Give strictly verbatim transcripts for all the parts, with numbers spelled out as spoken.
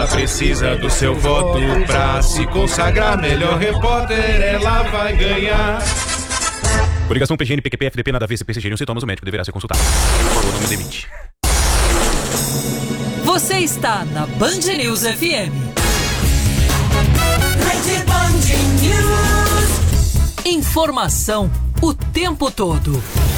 ela precisa do seu voto pra se consagrar melhor repórter, ela vai ganhar. Coligação P G N, P Q P, F D P, nada a ver, se persistirem os sintomas, o médico deverá ser consultado. Por favor, não me demite. Você está na Band News F M. Rede Band News. Informação o tempo todo.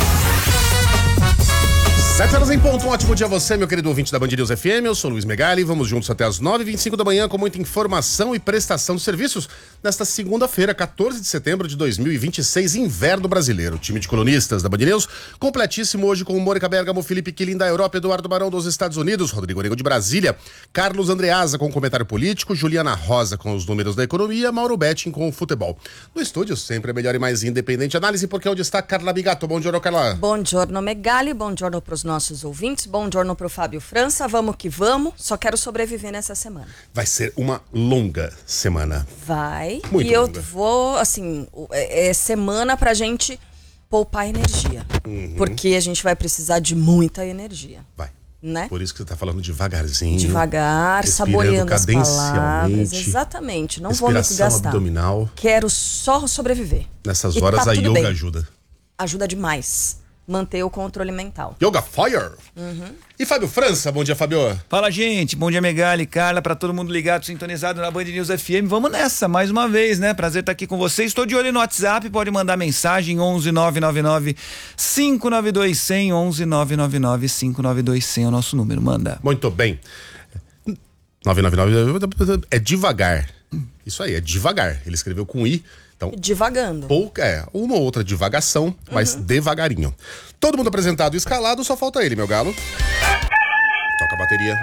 Sete horas em ponto, um ótimo dia a você, meu querido ouvinte da Band News F M. Eu sou Luiz Megali, vamos juntos até as nove e vinte e cinco da manhã com muita informação e prestação de serviços nesta segunda-feira, quatorze de setembro de dois mil e vinte e seis, inverno brasileiro. O time de colunistas da Band News, completíssimo hoje com Mônica Bergamo, Felipe Quilin da Europa, Eduardo Barão dos Estados Unidos, Rodrigo Nego de Brasília, Carlos Andreasa com comentário político, Juliana Rosa com os números da economia, Mauro Betting com o futebol. No estúdio, sempre a melhor e mais independente análise, porque é onde está Carla Bigato. Bom dia, Carla. Bom giorno, Megali, bom giorno para os nossos ouvintes, bom giorno pro Fábio França, vamos que vamos, só quero sobreviver nessa semana. Vai ser uma longa semana. Vai, Muito e longa. eu vou, assim, é, é semana pra gente poupar energia, Uhum. porque a gente vai precisar de muita energia. Vai. Né? Por isso que você tá falando devagarzinho. Devagar, respirando saboreando as palavras. cadencialmente. Exatamente, não vou me Respiração gastar. abdominal. Quero só sobreviver. Nessas E horas tá a tudo yoga bem. ajuda. Ajuda demais. Manter o controle mental. Yoga Fire. Uhum. E Fábio França, bom dia, Fábio. Fala, gente, bom dia, Megali, Carla, pra todo mundo ligado, sintonizado na Band News F M. Vamos nessa, mais uma vez, né? Prazer estar aqui com vocês. Estou de olho no WhatsApp, pode mandar mensagem onze nove nove nove cinco nove dois zero zero, onze nove nove nove cinco nove dois zero zero é o nosso número, manda. Muito bem. nove nove nove é devagar. Isso aí, é devagar. Ele escreveu com I. Então, devagando. Pouca, é, uma ou outra divagação, mas Uhum. devagarinho. Todo mundo apresentado e escalado, só falta ele, meu galo. Toca a bateria.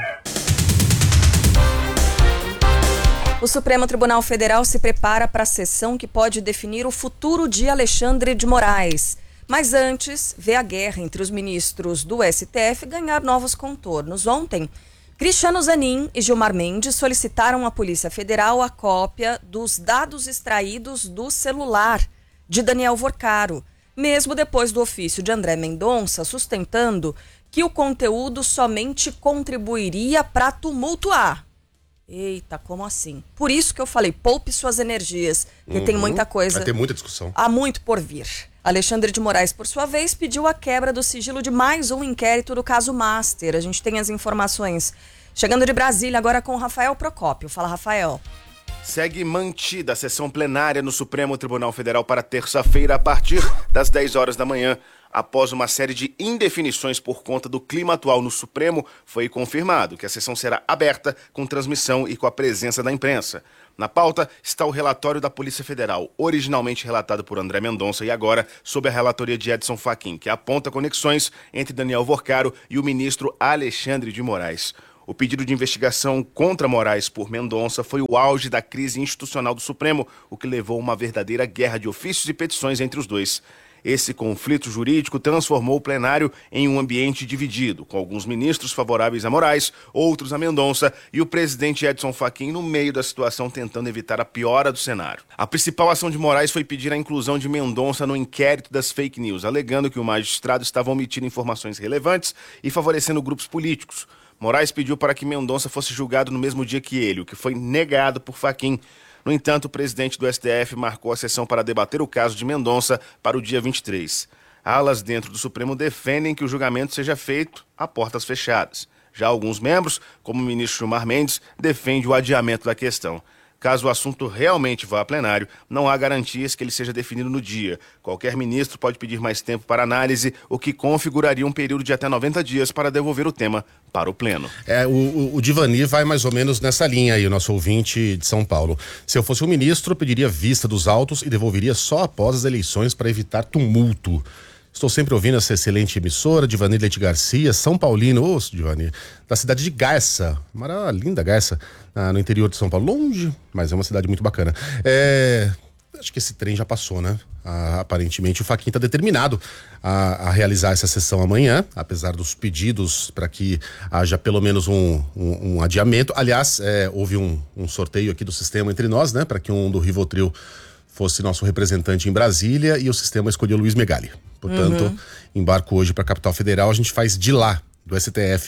O Supremo Tribunal Federal se prepara para a sessão que pode definir o futuro de Alexandre de Moraes. Mas antes, vê a guerra entre os ministros do S T F ganhar novos contornos. Ontem, Cristiano Zanin e Gilmar Mendes solicitaram à Polícia Federal a cópia dos dados extraídos do celular de Daniel Vorcaro, mesmo depois do ofício de André Mendonça sustentando que o conteúdo somente contribuiria para tumultuar. Eita, como assim? Por isso que eu falei, poupe suas energias, porque Uhum. tem muita coisa. Vai ter muita discussão. Há muito por vir. Alexandre de Moraes, por sua vez, pediu a quebra do sigilo de mais um inquérito do caso Master. A gente tem as informações chegando de Brasília agora com o Rafael Procópio. Fala, Rafael. Segue mantida a sessão plenária no Supremo Tribunal Federal para terça-feira a partir das dez horas da manhã. Após uma série de indefinições por conta do clima atual no Supremo, foi confirmado que a sessão será aberta com transmissão e com a presença da imprensa. Na pauta está o relatório da Polícia Federal, originalmente relatado por André Mendonça e agora sob a relatoria de Edson Fachin, que aponta conexões entre Daniel Vorcaro e o ministro Alexandre de Moraes. O pedido de investigação contra Moraes por Mendonça foi o auge da crise institucional do Supremo, o que levou a uma verdadeira guerra de ofícios e petições entre os dois. Esse conflito jurídico transformou o plenário em um ambiente dividido, com alguns ministros favoráveis a Moraes, outros a Mendonça e o presidente Edson Fachin no meio da situação tentando evitar a piora do cenário. A principal ação de Moraes foi pedir a inclusão de Mendonça no inquérito das fake news, alegando que o magistrado estava omitindo informações relevantes e favorecendo grupos políticos. Moraes pediu para que Mendonça fosse julgado no mesmo dia que ele, o que foi negado por Fachin. No entanto, o presidente do S T F marcou a sessão para debater o caso de Mendonça para o dia vinte e três. Alas dentro do Supremo defendem que o julgamento seja feito a portas fechadas. Já alguns membros, como o ministro Gilmar Mendes, defendem o adiamento da questão. Caso o assunto realmente vá a plenário, não há garantias que ele seja definido no dia. Qualquer ministro pode pedir mais tempo para análise, o que configuraria um período de até noventa dias para devolver o tema para o pleno. É, o, o, o Divani vai mais ou menos nessa linha aí, o nosso ouvinte de São Paulo. Se eu fosse o ministro, eu pediria vista dos autos e devolveria só após as eleições para evitar tumulto. Estou sempre ouvindo essa excelente emissora, Divani Leite Garcia, São Paulino, ô Divani, da cidade de Garça, uma linda Garça, ah, no interior de São Paulo, longe, mas é uma cidade muito bacana. É, acho que esse trem já passou, né? Ah, aparentemente o Fachin está determinado a, a realizar essa sessão amanhã, apesar dos pedidos para que haja pelo menos um, um, um adiamento. Aliás, é, houve um, um sorteio aqui do sistema entre nós, né? Para que um do Rivotril fosse nosso representante em Brasília e o sistema escolheu Luiz Megali. Portanto, Uhum. embarco hoje para a capital federal, a gente faz de lá, do S T F,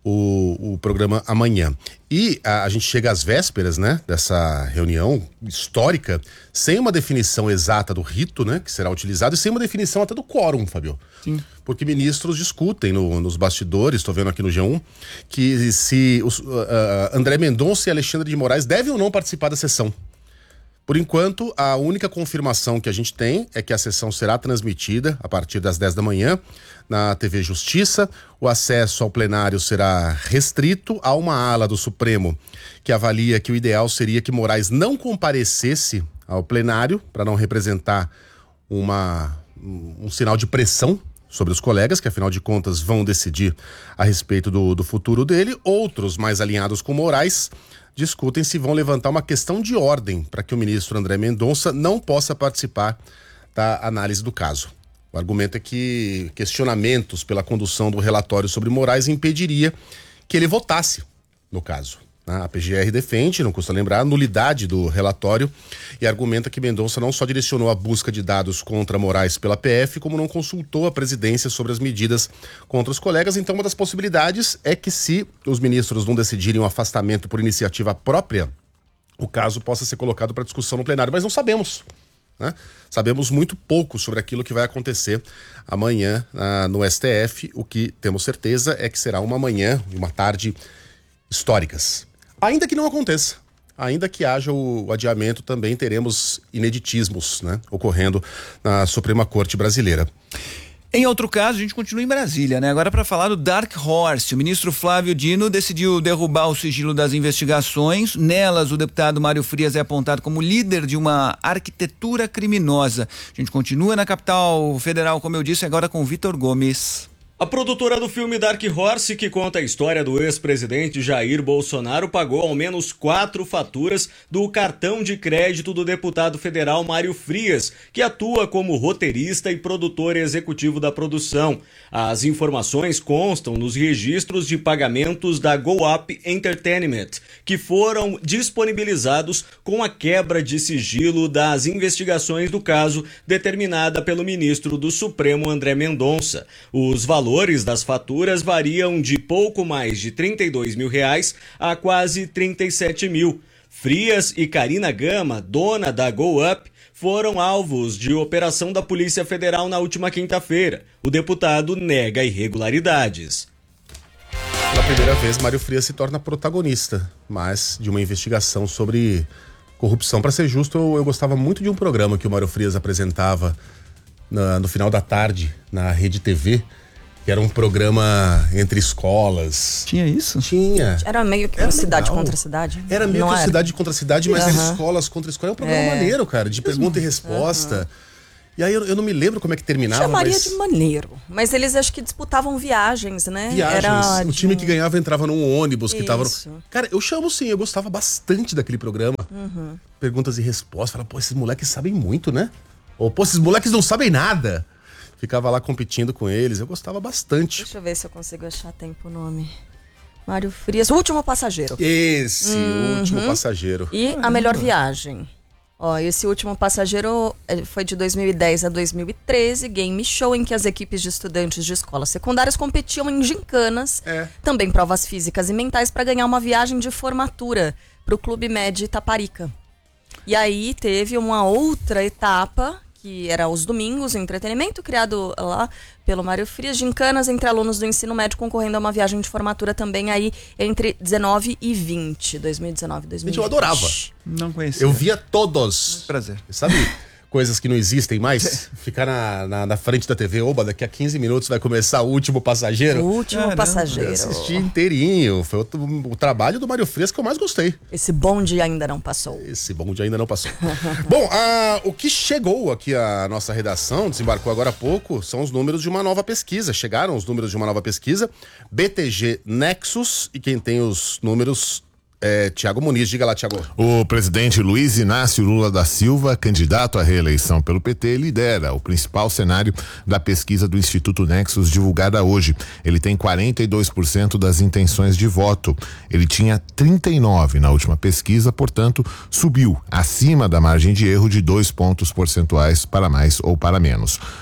o, o programa amanhã. E a, a gente chega às vésperas, né, dessa reunião histórica, sem uma definição exata do rito, né, que será utilizado, e sem uma definição até do quórum, Fabio. Sim. Porque ministros discutem no, nos bastidores, estou vendo aqui no G um, que se os, uh, uh, André Mendonça e Alexandre de Moraes devem ou não participar da sessão. Por enquanto, a única confirmação que a gente tem é que a sessão será transmitida a partir das dez da manhã na T V Justiça. O acesso ao plenário será restrito a uma ala do Supremo que avalia que o ideal seria que Moraes não comparecesse ao plenário para não representar uma, um sinal de pressão sobre os colegas, que afinal de contas vão decidir a respeito do, do futuro dele. Outros, mais alinhados com Moraes, discutem se vão levantar uma questão de ordem para que o ministro André Mendonça não possa participar da análise do caso. O argumento é que questionamentos pela condução do relatório sobre Moraes impediria que ele votasse no caso. A P G R defende, não custa lembrar, a nulidade do relatório e argumenta que Mendonça não só direcionou a busca de dados contra Moraes pela P F, como não consultou a presidência sobre as medidas contra os colegas. Então, uma das possibilidades é que, se os ministros não decidirem um afastamento por iniciativa própria, o caso possa ser colocado para discussão no plenário. Mas não sabemos, né? Sabemos muito pouco sobre aquilo que vai acontecer amanhã ah, no S T F. O que temos certeza é que será uma manhã e uma tarde históricas. Ainda que não aconteça, ainda que haja o, o adiamento, também teremos ineditismos, né, ocorrendo na Suprema Corte Brasileira. Em outro caso, a gente continua em Brasília, né? Agora para falar do Dark Horse. O ministro Flávio Dino decidiu derrubar o sigilo das investigações. Nelas, o deputado Mário Frias é apontado como líder de uma arquitetura criminosa. A gente continua na capital federal, como eu disse, agora com Vitor Gomes. A produtora do filme Dark Horse, que conta a história do ex-presidente Jair Bolsonaro, pagou ao menos quatro faturas do cartão de crédito do deputado federal Mário Frias, que atua como roteirista e produtor executivo da produção. As informações constam nos registros de pagamentos da Go Up Entertainment, que foram disponibilizados com a quebra de sigilo das investigações do caso determinada pelo ministro do Supremo André Mendonça. Os valores Os valores das faturas variam de pouco mais de trinta e dois mil reais a quase trinta e sete mil. Frias e Karina Gama, dona da Go Up, foram alvos de operação da Polícia Federal na última quinta-feira. O deputado nega irregularidades. Pela primeira vez, Mário Frias se torna protagonista, mas de uma investigação sobre corrupção. Para ser justo, eu, eu gostava muito de um programa que o Mário Frias apresentava na, no final da tarde na Rede T V, que era um programa entre escolas. Tinha isso? Tinha. Era meio que Era uma cidade legal. contra cidade. Era meio Não que era? cidade contra cidade, mas era Aham. escolas contra escolas. É um programa É. maneiro, cara, de pergunta e resposta. E aí eu, eu não me lembro como é que terminava, Chamaria mas... de maneiro. Mas eles acho que disputavam viagens, né? Viagens. Era O de time um- que ganhava entrava num ônibus que tava... Isso. No... Cara, eu chamo sim, eu gostava bastante daquele programa. Uhum. Perguntas e respostas. Fala, pô, esses moleques sabem muito, né? Ou, pô, esses moleques não sabem nada. Ficava lá competindo com eles, eu gostava bastante. Deixa eu ver se eu consigo achar tempo o nome. Mário Frias, O Último Passageiro. Esse, Uhum. o último passageiro. E A Melhor Viagem. Ó, esse Último Passageiro eh, foi de dois mil e dez a dois mil e treze, game show em que as equipes de estudantes de escolas secundárias competiam em gincanas, É. também provas físicas e mentais para ganhar uma viagem de formatura para o Clube Med Itaparica. E aí teve uma outra etapa, que era os domingos, entretenimento criado lá pelo Mário Frias, gincanas entre alunos do ensino médio concorrendo a uma viagem de formatura também aí entre dezenove e vinte, dois mil e dezenove, dois mil e vinte. Gente, eu adorava. Não conhecia. Eu via todos. Prazer. Sabe coisas que não existem mais? Ficar na, na, na frente da T V, oba, daqui a quinze minutos vai começar O Último Passageiro. O Último Caramba. Passageiro. Eu assisti inteirinho. Foi o, o trabalho do Mário Frias que eu mais gostei. Esse bonde ainda não passou. Esse bonde ainda não passou. Bom, ah, o que chegou aqui à nossa redação, desembarcou agora há pouco, são os números de uma nova pesquisa. Chegaram os números de uma nova pesquisa, B T G Nexus, e quem tem os números é Tiago Muniz. Diga lá, Tiago. O presidente Luiz Inácio Lula da Silva, candidato à reeleição pelo P T, lidera o principal cenário da pesquisa do Instituto Nexus divulgada hoje. Ele tem quarenta e dois por cento das intenções de voto. Ele tinha trinta e nove por cento na última pesquisa, portanto, subiu acima da margem de erro de dois pontos percentuais para mais ou para menos.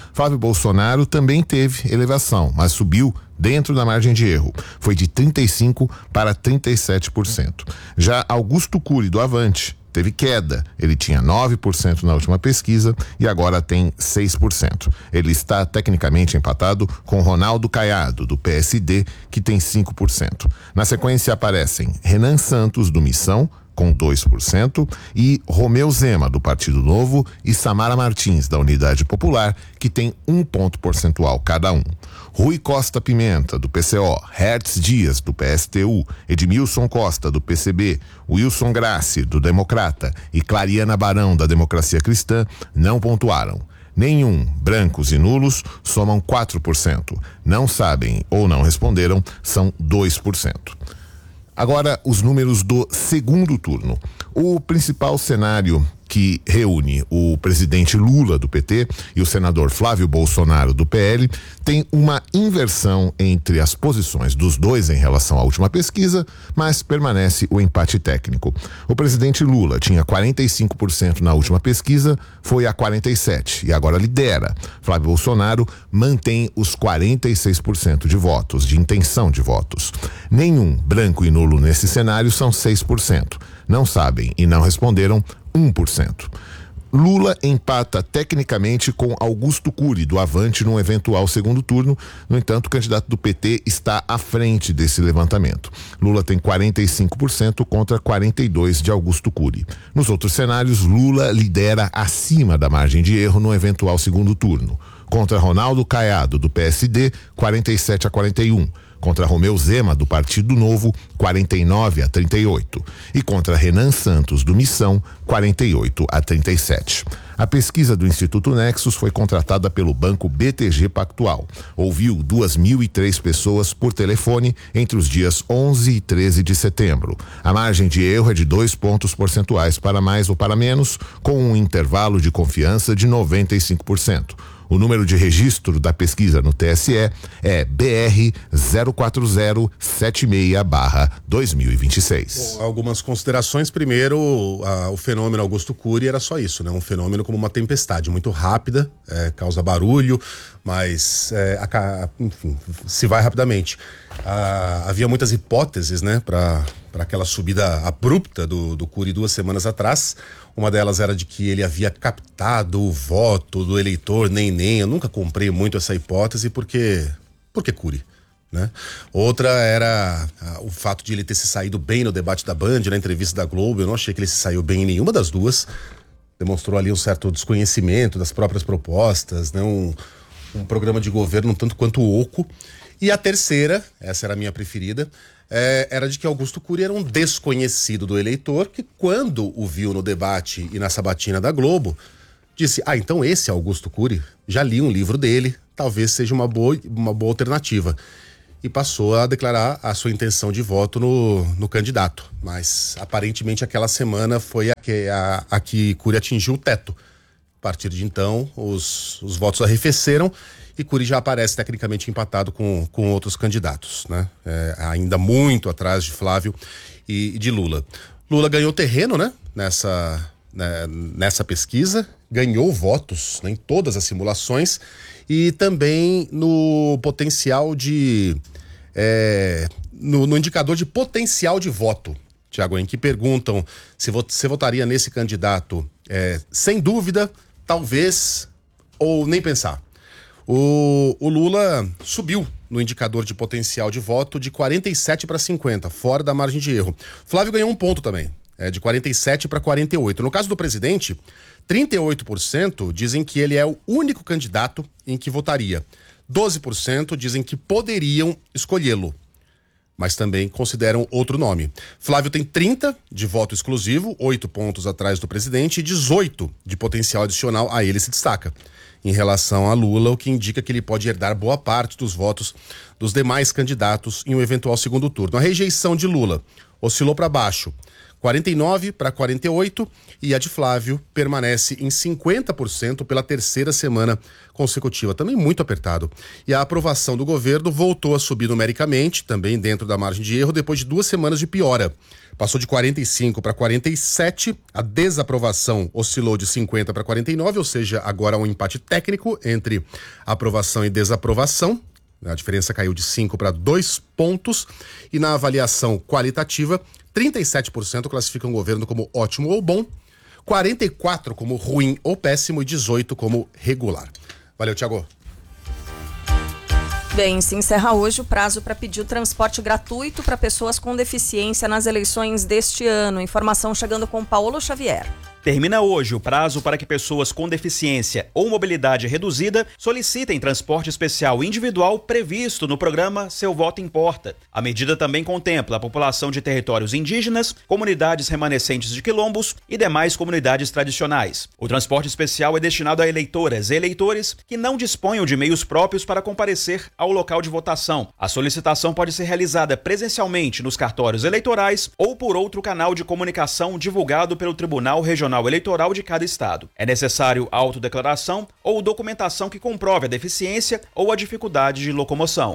Flávio Bolsonaro também teve elevação, mas subiu dentro da margem de erro. Foi de trinta e cinco por cento para trinta e sete por cento. Já Augusto Cury, do Avante, teve queda. Ele tinha nove por cento na última pesquisa e agora tem seis por cento. Ele está tecnicamente empatado com Ronaldo Caiado, do P S D, que tem cinco por cento. Na sequência aparecem Renan Santos, do Missão, com dois por cento, e Romeu Zema, do Partido Novo, e Samara Martins, da Unidade Popular, que tem um ponto percentual cada um. Rui Costa Pimenta, do P C O, Hertz Dias, do P S T U, Edmilson Costa, do P C B, Wilson Grassi, do Democrata, e Clariana Barão, da Democracia Cristã, não pontuaram. Nenhum, brancos e nulos, somam quatro por cento. Não sabem ou não responderam, são dois por cento. Agora, os números do segundo turno. O principal cenário que reúne o presidente Lula, do P T, e o senador Flávio Bolsonaro, do P L, tem uma inversão entre as posições dos dois em relação à última pesquisa, mas permanece o empate técnico. O presidente Lula tinha quarenta e cinco por cento na última pesquisa, foi a quarenta e sete por cento e agora lidera. Flávio Bolsonaro mantém os quarenta e seis por cento de votos, de intenção de votos. Nenhum branco e nulo nesse cenário são seis por cento. Não sabem e não responderam um por cento. Lula empata tecnicamente com Augusto Cury, do Avante, num eventual segundo turno. No entanto, o candidato do P T está à frente desse levantamento. Lula tem quarenta e cinco por cento contra quarenta e dois por cento de Augusto Cury. Nos outros cenários, Lula lidera acima da margem de erro no eventual segundo turno. Contra Ronaldo Caiado, do P S D, quarenta e sete a quarenta e um. Contra Romeu Zema, do Partido Novo, quarenta e nove a trinta e oito. E contra Renan Santos, do Missão, quarenta e oito a trinta e sete. A pesquisa do Instituto Nexus foi contratada pelo banco B T G Pactual. Ouviu duas mil e três pessoas por telefone entre os dias onze e treze de setembro. A margem de erro é de dois pontos percentuais para mais ou para menos, com um intervalo de confiança de noventa e cinco por cento. O número de registro da pesquisa no T S E é B R zero quatro zero sete seis barra dois mil e vinte e seis. Bom, algumas considerações. Primeiro, a, o fenômeno Augusto Cury era só isso, né? Um fenômeno como uma tempestade, muito rápida, é, causa barulho, mas é, a, enfim, se vai rapidamente. Ah, havia muitas hipóteses, né, para para aquela subida abrupta do, do Cury duas semanas atrás. Uma delas era de que ele havia captado o voto do eleitor nem-nem. Eu nunca comprei muito essa hipótese porque... porque Cury, né? Outra era ah, o fato de ele ter se saído bem no debate da Band, na entrevista da Globo. Eu não achei que ele se saiu bem em nenhuma das duas. Demonstrou ali um certo desconhecimento das próprias propostas, né? Um, um programa de governo um tanto quanto oco. E a terceira, essa era a minha preferida, é, era de que Augusto Cury era um desconhecido do eleitor que, quando o viu no debate e na sabatina da Globo, disse: ah, então esse é Augusto Cury, já li um livro dele, talvez seja uma boa, uma boa alternativa. E passou a declarar a sua intenção de voto no, no candidato. Mas, aparentemente, aquela semana foi a que, a, a que Cury atingiu o teto. A partir de então, os, os votos arrefeceram e Cury já aparece tecnicamente empatado com, com outros candidatos, né? É, ainda muito atrás de Flávio e, e de Lula. Lula ganhou terreno, né? Nessa, né? Nessa pesquisa, ganhou votos, né? Em todas as simulações e também no potencial de... É, no, no indicador de potencial de voto, Tiago, em que perguntam se você votaria nesse candidato é, sem dúvida, talvez ou nem pensar. O, o Lula subiu no indicador de potencial de voto de quarenta e sete para cinquenta, fora da margem de erro. Flávio ganhou um ponto também, é, de quarenta e sete para quarenta e oito. No caso do presidente, trinta e oito por cento dizem que ele é o único candidato em que votaria. doze por cento dizem que poderiam escolhê-lo, mas também consideram outro nome. Flávio tem trinta de voto exclusivo, oito pontos atrás do presidente, e dezoito de potencial adicional. A ele se destaca em relação a Lula, o que indica que ele pode herdar boa parte dos votos dos demais candidatos em um eventual segundo turno. A rejeição de Lula oscilou para baixo, quarenta e nove para quarenta e oito e a de Flávio permanece em cinquenta por cento pela terceira semana consecutiva, também muito apertado. E a aprovação do governo voltou a subir numericamente, também dentro da margem de erro, depois de duas semanas de piora. Passou de quarenta e cinco para quarenta e sete, a desaprovação oscilou de cinquenta para quarenta e nove, ou seja, agora um empate técnico entre aprovação e desaprovação. A diferença caiu de cinco para dois pontos. E na avaliação qualitativa, trinta e sete por cento classificam o governo como ótimo ou bom, quarenta e quatro por cento como ruim ou péssimo e dezoito por cento como regular. Valeu, Thiago. Bem, se encerra hoje o prazo para pedir o transporte gratuito para pessoas com deficiência nas eleições deste ano. Informação chegando com Paulo Xavier. Termina hoje o prazo para que pessoas com deficiência ou mobilidade reduzida solicitem transporte especial individual previsto no programa Seu Voto Importa. A medida também contempla a população de territórios indígenas, comunidades remanescentes de quilombos e demais comunidades tradicionais. O transporte especial é destinado a eleitoras e eleitores que não disponham de meios próprios para comparecer ao local de votação. A solicitação pode ser realizada presencialmente nos cartórios eleitorais ou por outro canal de comunicação divulgado pelo Tribunal Regional Eleitoral de cada estado. É necessário autodeclaração ou documentação que comprove a deficiência ou a dificuldade de locomoção.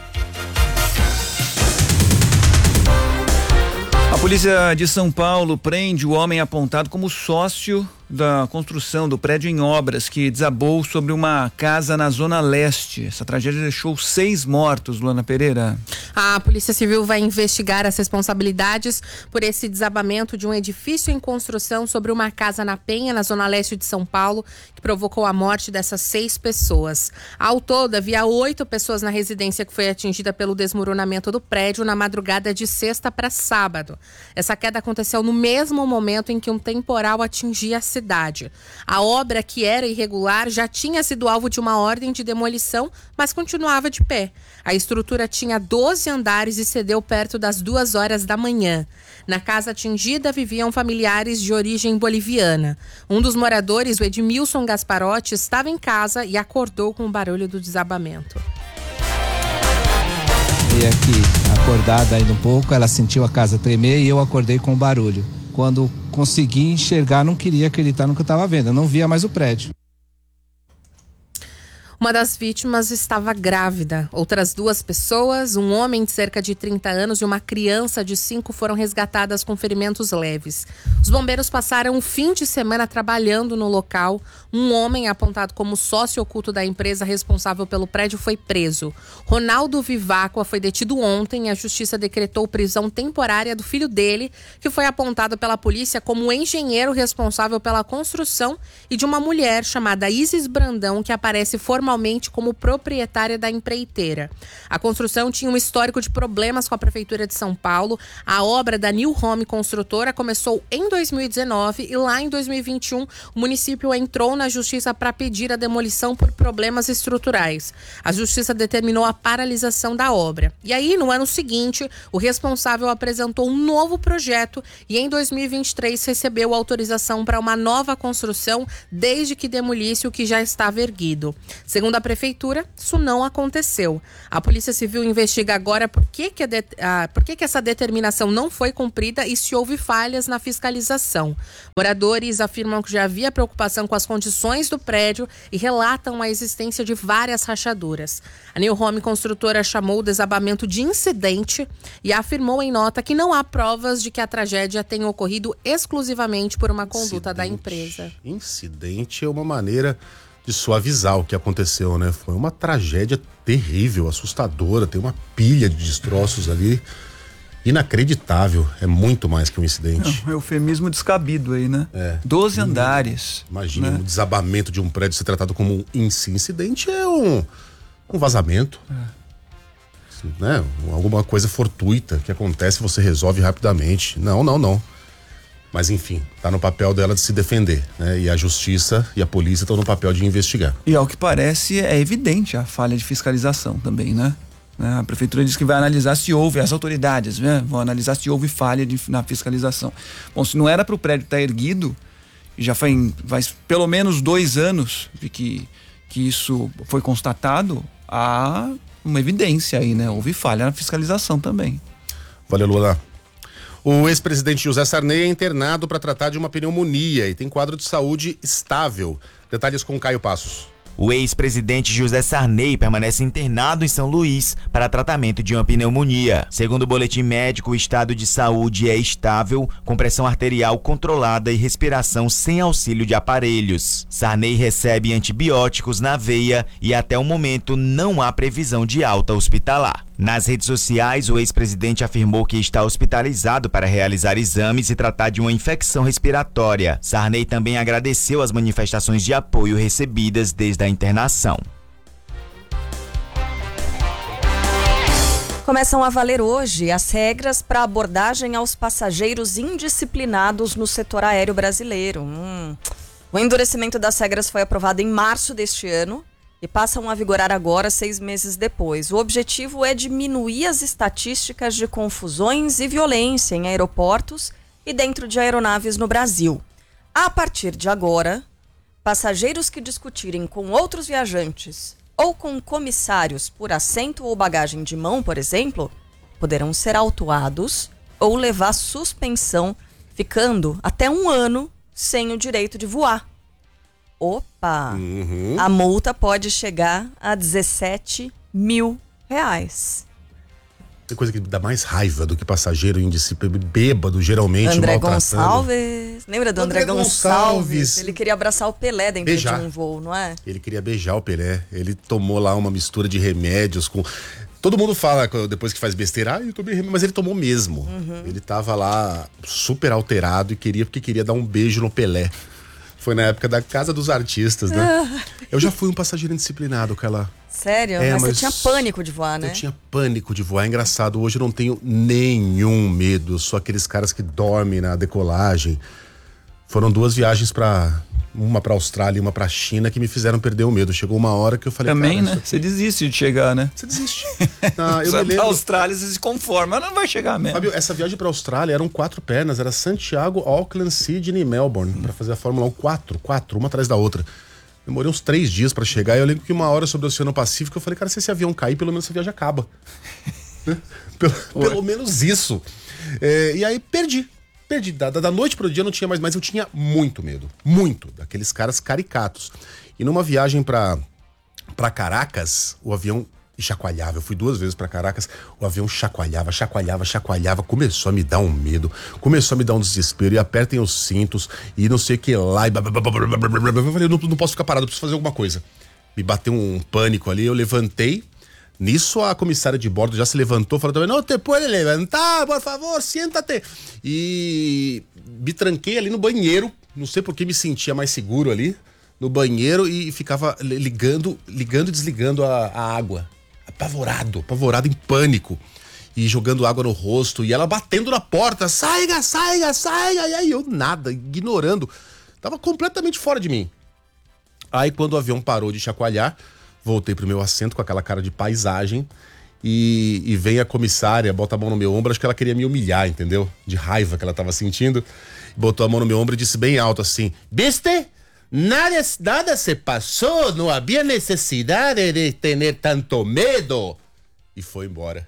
A polícia de São Paulo prende o homem apontado como sócio da construção do prédio em obras que desabou sobre uma casa na Zona Leste. Essa tragédia deixou seis mortos, Luana Pereira. A Polícia Civil vai investigar as responsabilidades por esse desabamento de um edifício em construção sobre uma casa na Penha, na Zona Leste de São Paulo, que provocou a morte dessas seis pessoas. Ao todo, havia oito pessoas na residência que foi atingida pelo desmoronamento do prédio na madrugada de sexta para sábado. Essa queda aconteceu no mesmo momento em que um temporal atingia a cidade. A obra, que era irregular, já tinha sido alvo de uma ordem de demolição, mas continuava de pé. A estrutura tinha doze andares e cedeu perto das duas horas da manhã. Na casa atingida viviam familiares de origem boliviana. Um dos moradores, o Edmilson Gasparotti, estava em casa e acordou com o barulho do desabamento. E aqui, acordada ainda um pouco, ela sentiu a casa tremer e eu acordei com o barulho. Quando consegui enxergar, não queria acreditar no que eu estava vendo, eu não via mais o prédio. Uma das vítimas estava grávida. Outras duas pessoas, um homem de cerca de trinta anos e uma criança de cinco, foram resgatadas com ferimentos leves. Os bombeiros passaram o fim de semana trabalhando no local. Um homem apontado como sócio oculto da empresa responsável pelo prédio foi preso. Ronaldo Viváqua foi detido ontem e a justiça decretou prisão temporária do filho dele, que foi apontado pela polícia como engenheiro responsável pela construção, e de uma mulher chamada Isis Brandão, que aparece formalmente como proprietária da empreiteira. A construção tinha um histórico de problemas com a Prefeitura de São Paulo. A obra da New Home Construtora começou em dois mil e dezenove e lá em dois mil e vinte e um o município entrou na justiça para pedir a demolição por problemas estruturais. A justiça determinou a paralisação da obra. E aí, no ano seguinte, o responsável apresentou um novo projeto e em dois mil e vinte e três recebeu autorização para uma nova construção desde que demolisse o que já estava erguido. Segundo a prefeitura, isso não aconteceu. A Polícia Civil investiga agora por que, que, a de, a, por que, que essa determinação não foi cumprida e se houve falhas na fiscalização. Moradores afirmam que já havia preocupação com as condições do prédio e relatam a existência de várias rachaduras. A New Home Construtora chamou o desabamento de incidente e afirmou em nota que não há provas de que a tragédia tenha ocorrido exclusivamente por uma conduta incidente, da empresa. Incidente é uma maneira de suavizar o que aconteceu, né? Foi uma tragédia terrível, assustadora, tem uma pilha de destroços ali, inacreditável, é muito mais que um incidente. É um eufemismo descabido aí, né? É. Doze andares. Imagina, né? um desabamento de um prédio ser tratado como um incidente é um, um vazamento, é. né? Alguma coisa fortuita que acontece, você resolve rapidamente. Não, não, não. Mas enfim, tá no papel dela de se defender, né? E a justiça e a polícia estão no papel de investigar. E ao que parece é evidente a falha de fiscalização também, né? A prefeitura diz que vai analisar se houve, as autoridades, né? Vão analisar se houve falha de, na fiscalização. Bom, se não era para o prédio estar erguido, já foi, faz pelo menos dois anos de que, que isso foi constatado, há uma evidência aí, né? Houve falha na fiscalização também. Valeu, Lula. O ex-presidente José Sarney é internado para tratar de uma pneumonia e tem quadro de saúde estável. Detalhes com Caio Passos. O ex-presidente José Sarney permanece internado em São Luís para tratamento de uma pneumonia. Segundo o boletim médico, o estado de saúde é estável, com pressão arterial controlada e respiração sem auxílio de aparelhos. Sarney recebe antibióticos na veia e até o momento não há previsão de alta hospitalar. Nas redes sociais, o ex-presidente afirmou que está hospitalizado para realizar exames e tratar de uma infecção respiratória. Sarney também agradeceu as manifestações de apoio recebidas desde a internação. Começam a valer hoje as regras para abordagem aos passageiros indisciplinados no setor aéreo brasileiro. Hum. O endurecimento das regras foi aprovado em março deste ano e passam a vigorar agora, seis meses depois. O objetivo é diminuir as estatísticas de confusões e violência em aeroportos e dentro de aeronaves no Brasil. A partir de agora, passageiros que discutirem com outros viajantes ou com comissários por assento ou bagagem de mão, por exemplo, poderão ser autuados ou levar suspensão, ficando até um ano sem o direito de voar. Opa! Uhum. A multa pode chegar a dezessete mil reais. Tem coisa que dá mais raiva do que passageiro indisciplina, bêbado, geralmente, André maltratando. Gonçalves. Lembra do André, André Gonçalves? Gonçalves. Ele queria abraçar o Pelé dentro Beijar. de um voo, não é? Ele queria beijar o Pelé. Ele tomou lá uma mistura de remédios com... Todo mundo fala depois que faz besteira, ah, eu tomei remédio, mas ele tomou mesmo. Uhum. Ele tava lá super alterado e queria, porque queria dar um beijo no Pelé. Foi na época da Casa dos Artistas, né? Eu já fui um passageiro indisciplinado, aquela... Sério? É, mas, mas você tinha pânico de voar, né? Eu tinha pânico de voar. É engraçado, hoje eu não tenho nenhum medo. Eu sou aqueles caras que dormem na decolagem. Foram duas viagens pra... Uma pra Austrália e uma pra China que me fizeram perder o medo. Chegou uma hora que eu falei... Também, cara, né? Você desiste de chegar, né? Você desiste. Ah, eu Só me lembro... pra Austrália você se conforma, mas não vai chegar mesmo. Fábio, essa viagem pra Austrália eram quatro pernas. Era Santiago, Auckland, Sydney e Melbourne. Pra fazer a Fórmula um. Quatro, quatro, uma atrás da outra. Demorei uns três dias pra chegar. E eu lembro que uma hora sobre o Oceano Pacífico eu falei, cara, se esse avião cair, pelo menos essa viagem acaba. pelo, pelo menos isso. É, e aí perdi. Perdi. Da, da noite pro dia eu não tinha mais, mas eu tinha muito medo. Muito. Daqueles caras caricatos. E numa viagem pra, pra Caracas, o avião chacoalhava. Eu fui duas vezes pra Caracas, o avião chacoalhava, chacoalhava, chacoalhava. Começou a me dar um medo. Começou a me dar um desespero. E apertem os cintos. E não sei o que lá. E eu falei, eu não, não posso ficar parado, eu preciso fazer alguma coisa. Me bateu um pânico ali, eu levantei. Nisso a comissária de bordo já se levantou, falou também, não te pode levantar, por favor, siéntate. E me tranquei ali no banheiro, não sei por que me sentia mais seguro ali, no banheiro, e ficava ligando, ligando e desligando a, a água. Apavorado, apavorado, em pânico. E jogando água no rosto, e ela batendo na porta, saiga, saiga, saiga. E aí eu nada, ignorando. Tava completamente fora de mim. Aí quando o avião parou de chacoalhar, voltei pro meu assento com aquela cara de paisagem e, e vem a comissária, bota a mão no meu ombro, acho que ela queria me humilhar, entendeu? De raiva que ela tava sentindo. Botou a mão no meu ombro e disse bem alto assim, ¿viste? Nada, nada se passou, não havia necessidade de ter tanto medo. E foi embora.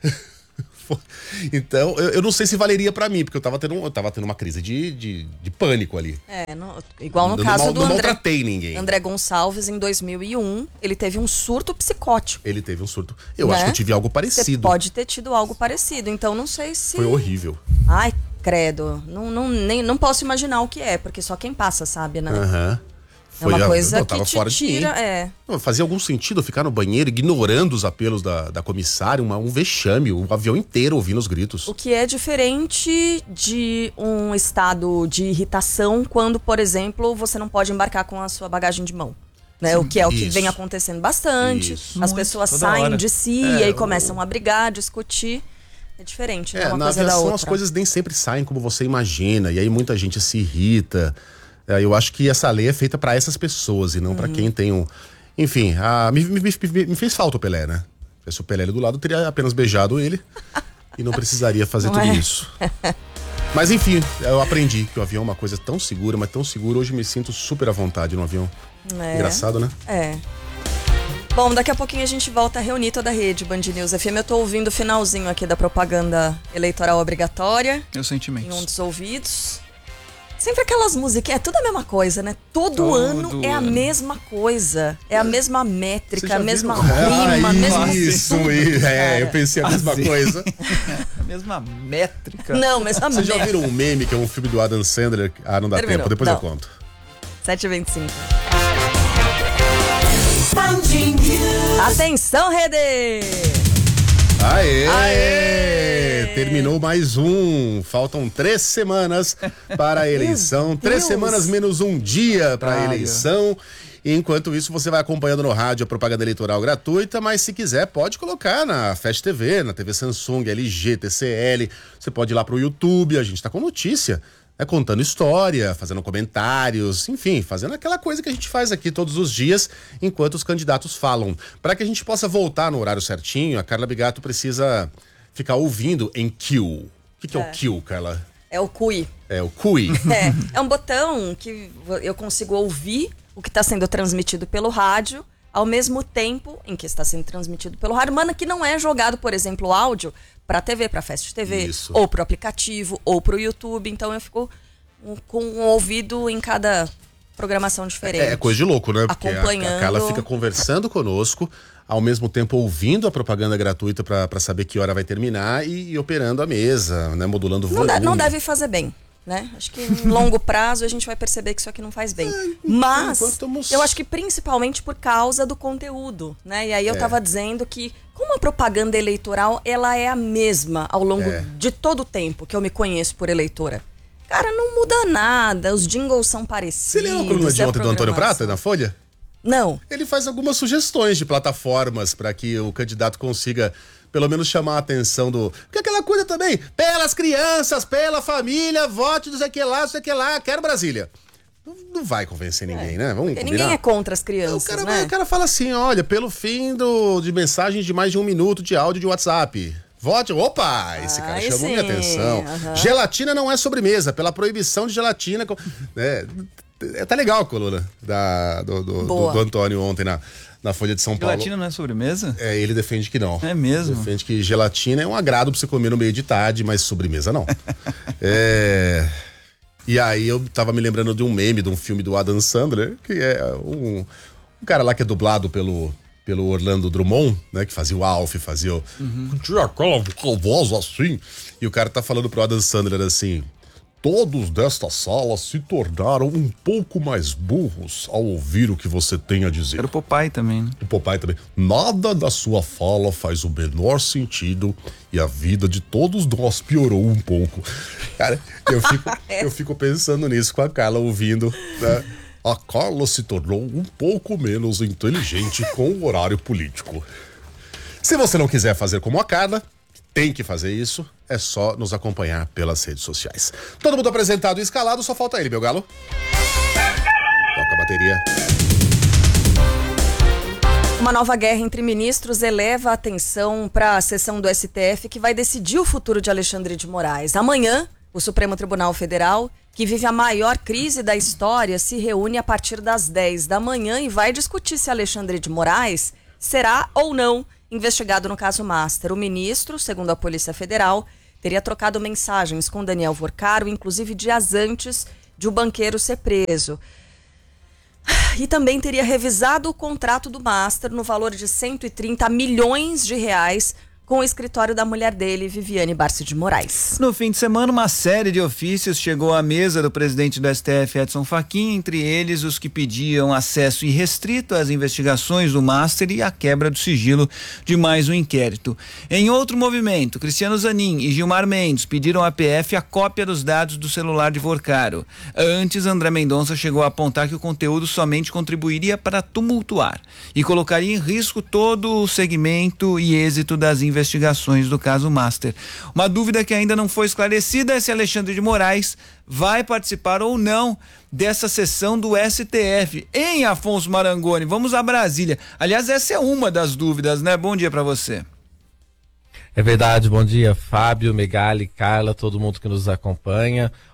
Então, eu, eu não sei se valeria pra mim, porque eu tava tendo, eu tava tendo uma crise de, de, de pânico ali. É, no, igual no não, caso não, do não André, maltratei ninguém. André Gonçalves, em dois mil e um, ele teve um surto psicótico. Ele teve um surto. Eu né? acho que eu tive algo Você parecido. pode ter tido algo parecido, então não sei se... Foi horrível. Ai, credo. Não, não, nem, não posso imaginar o que é, porque só quem passa sabe, né? Aham. Uhum. É uma coisa eu tava que te fora tira, de mim. é. Não, fazia algum sentido eu ficar no banheiro ignorando os apelos da, da comissária, uma, um vexame, o avião inteiro ouvindo os gritos. O que é diferente de um estado de irritação quando, por exemplo, você não pode embarcar com a sua bagagem de mão. Né? O que é o que Isso. vem acontecendo bastante. Isso. As Muito, pessoas toda saem hora. de si É, e aí o- começam a brigar, discutir. É diferente, né? É, Uma na coisa da aviação outra. as coisas nem sempre saem como você imagina, e aí muita gente se irrita. É, eu acho que essa lei é feita pra essas pessoas e não pra Uhum. quem tem um... Enfim, a- me, me- me- me fez falta o Pelé, né? Se o Pelé ali do lado, eu teria apenas beijado ele e não precisaria fazer Não tudo é? isso. Mas enfim, eu aprendi que o avião é uma coisa tão segura, mas tão segura, hoje me sinto super à vontade no avião. É. Engraçado, né? É. Bom, daqui a pouquinho a gente volta a reunir toda a rede Band News F M. Eu tô ouvindo o finalzinho aqui da propaganda eleitoral obrigatória. Meus sentimentos. Em um dos ouvidos. Sempre aquelas músicas, é tudo a mesma coisa, né? Todo, Todo ano é a mesma coisa. É a mesma métrica, a mesma rima, a mesma... Isso, isso. É, eu pensei a mesma assim. coisa. A mesma métrica. Não, mesma Vocês métrica. já viram um meme que é um filme do Adam Sandler? Ah, não dá Terminou. tempo, depois Não. eu conto. sete e vinte e cinco. Band Atenção, rede! Aê! Aê! Terminou mais um. Faltam três semanas para a eleição. Três Deus. semanas menos um dia para a Ai, eleição. Enquanto isso, você vai acompanhando no rádio a propaganda eleitoral gratuita, mas se quiser, pode colocar na Fast T V, na T V Samsung, L G, T C L. Você pode ir lá pro YouTube, a gente tá com notícia. É, contando história, fazendo comentários, enfim, fazendo aquela coisa que a gente faz aqui todos os dias enquanto os candidatos falam. Para que a gente possa voltar no horário certinho, a Carla Bigato precisa ficar ouvindo em Q. O que, que é. é o Q, Carla? É o C U I. É o C U I. É, é um botão que eu consigo ouvir o que está sendo transmitido pelo rádio ao mesmo tempo em que está sendo transmitido pelo rádio, mas que não é jogado, por exemplo, o áudio para a T V, para a Fast T V, Isso. ou para o aplicativo, ou para o YouTube. Então eu fico com um ouvido em cada programação diferente. É, é coisa de louco, né? Porque acompanhando. A, a Carla fica conversando conosco, ao mesmo tempo ouvindo a propaganda gratuita para saber que hora vai terminar e, e operando a mesa, né? Modulando o Não, volume. dá, não deve fazer bem, né? Acho que em longo prazo a gente vai perceber que isso aqui não faz bem. Mas estamos... eu acho que principalmente por causa do conteúdo, né? E aí eu É. tava dizendo que como a propaganda eleitoral, ela é a mesma ao longo É. de todo o tempo que eu me conheço por eleitora. Cara, não muda nada, os jingles são parecidos. Você leu a coluna de é ontem do Antônio programação. Prata, na Folha? Não. Ele faz algumas sugestões de plataformas para que o candidato consiga pelo menos chamar a atenção do... Porque aquela coisa também, pelas crianças, pela família, vote, não sei o que lá, não sei o que lá, quero Brasília. Não, não vai convencer ninguém, né? Vamos Porque combinar? ninguém é contra as crianças, O cara, né? o cara fala assim, olha, pelo fim do, de mensagens de mais de um minuto de áudio de WhatsApp. Vote, opa, esse cara Ai, chamou sim, minha atenção. aham. Gelatina não é sobremesa, pela proibição de gelatina. com- né? É, tá legal a coluna da, do, do, do, Boa. do Antônio ontem na, na Folha de São Paulo. Gelatina não é sobremesa? É, ele defende que não. É mesmo? Defende que gelatina é um agrado pra você comer no meio de tarde, mas sobremesa não. é... E aí eu tava me lembrando de um meme, de um filme do Adam Sandler, que é um, um cara lá que é dublado pelo, pelo Orlando Drummond, né? Que fazia o Alf, fazia o... Tinha aquela voz assim. E o cara tá falando pro Adam Sandler assim... Todos desta sala se tornaram um pouco mais burros ao ouvir o que você tem a dizer. Era o Popeye também, né? O Popeye também. Nada da sua fala faz o menor sentido e a vida de todos nós piorou um pouco. Cara, eu fico, eu fico pensando nisso com a Carla ouvindo, né? A Carla se tornou um pouco menos inteligente com o horário político. Se você não quiser fazer como a Carla, tem que fazer isso, é só nos acompanhar pelas redes sociais. Todo mundo apresentado e escalado, só falta ele, meu galo. Toca a bateria. Uma nova guerra entre ministros eleva a atenção para a sessão do S T F que vai decidir o futuro de Alexandre de Moraes. Amanhã, o Supremo Tribunal Federal, que vive a maior crise da história, se reúne a partir das dez da manhã e vai discutir se Alexandre de Moraes será ou não investigado no caso Master. O ministro, segundo a Polícia Federal, teria trocado mensagens com Daniel Vorcaro, inclusive dias antes de o banqueiro ser preso. E também teria revisado o contrato do Master no valor de cento e trinta milhões de reais com o escritório da mulher dele, Viviane Barsi de Moraes. No fim de semana, uma série de ofícios chegou à mesa do presidente do S T F, Edson Fachin, entre eles os que pediam acesso irrestrito às investigações do Master e a quebra do sigilo de mais um inquérito. Em outro movimento, Cristiano Zanin e Gilmar Mendes pediram à P F a cópia dos dados do celular de Vorcaro. Antes, André Mendonça chegou a apontar que o conteúdo somente contribuiria para tumultuar e colocaria em risco todo o segmento e êxito das investigações. investigações do caso Master. Uma dúvida que ainda não foi esclarecida é se Alexandre de Moraes vai participar ou não dessa sessão do S T F. Em Afonso Marangoni, vamos a Brasília. Aliás, essa é uma das dúvidas, né? Bom dia para você. É verdade, bom dia, Fábio, Megali, Carla, todo mundo que nos acompanha.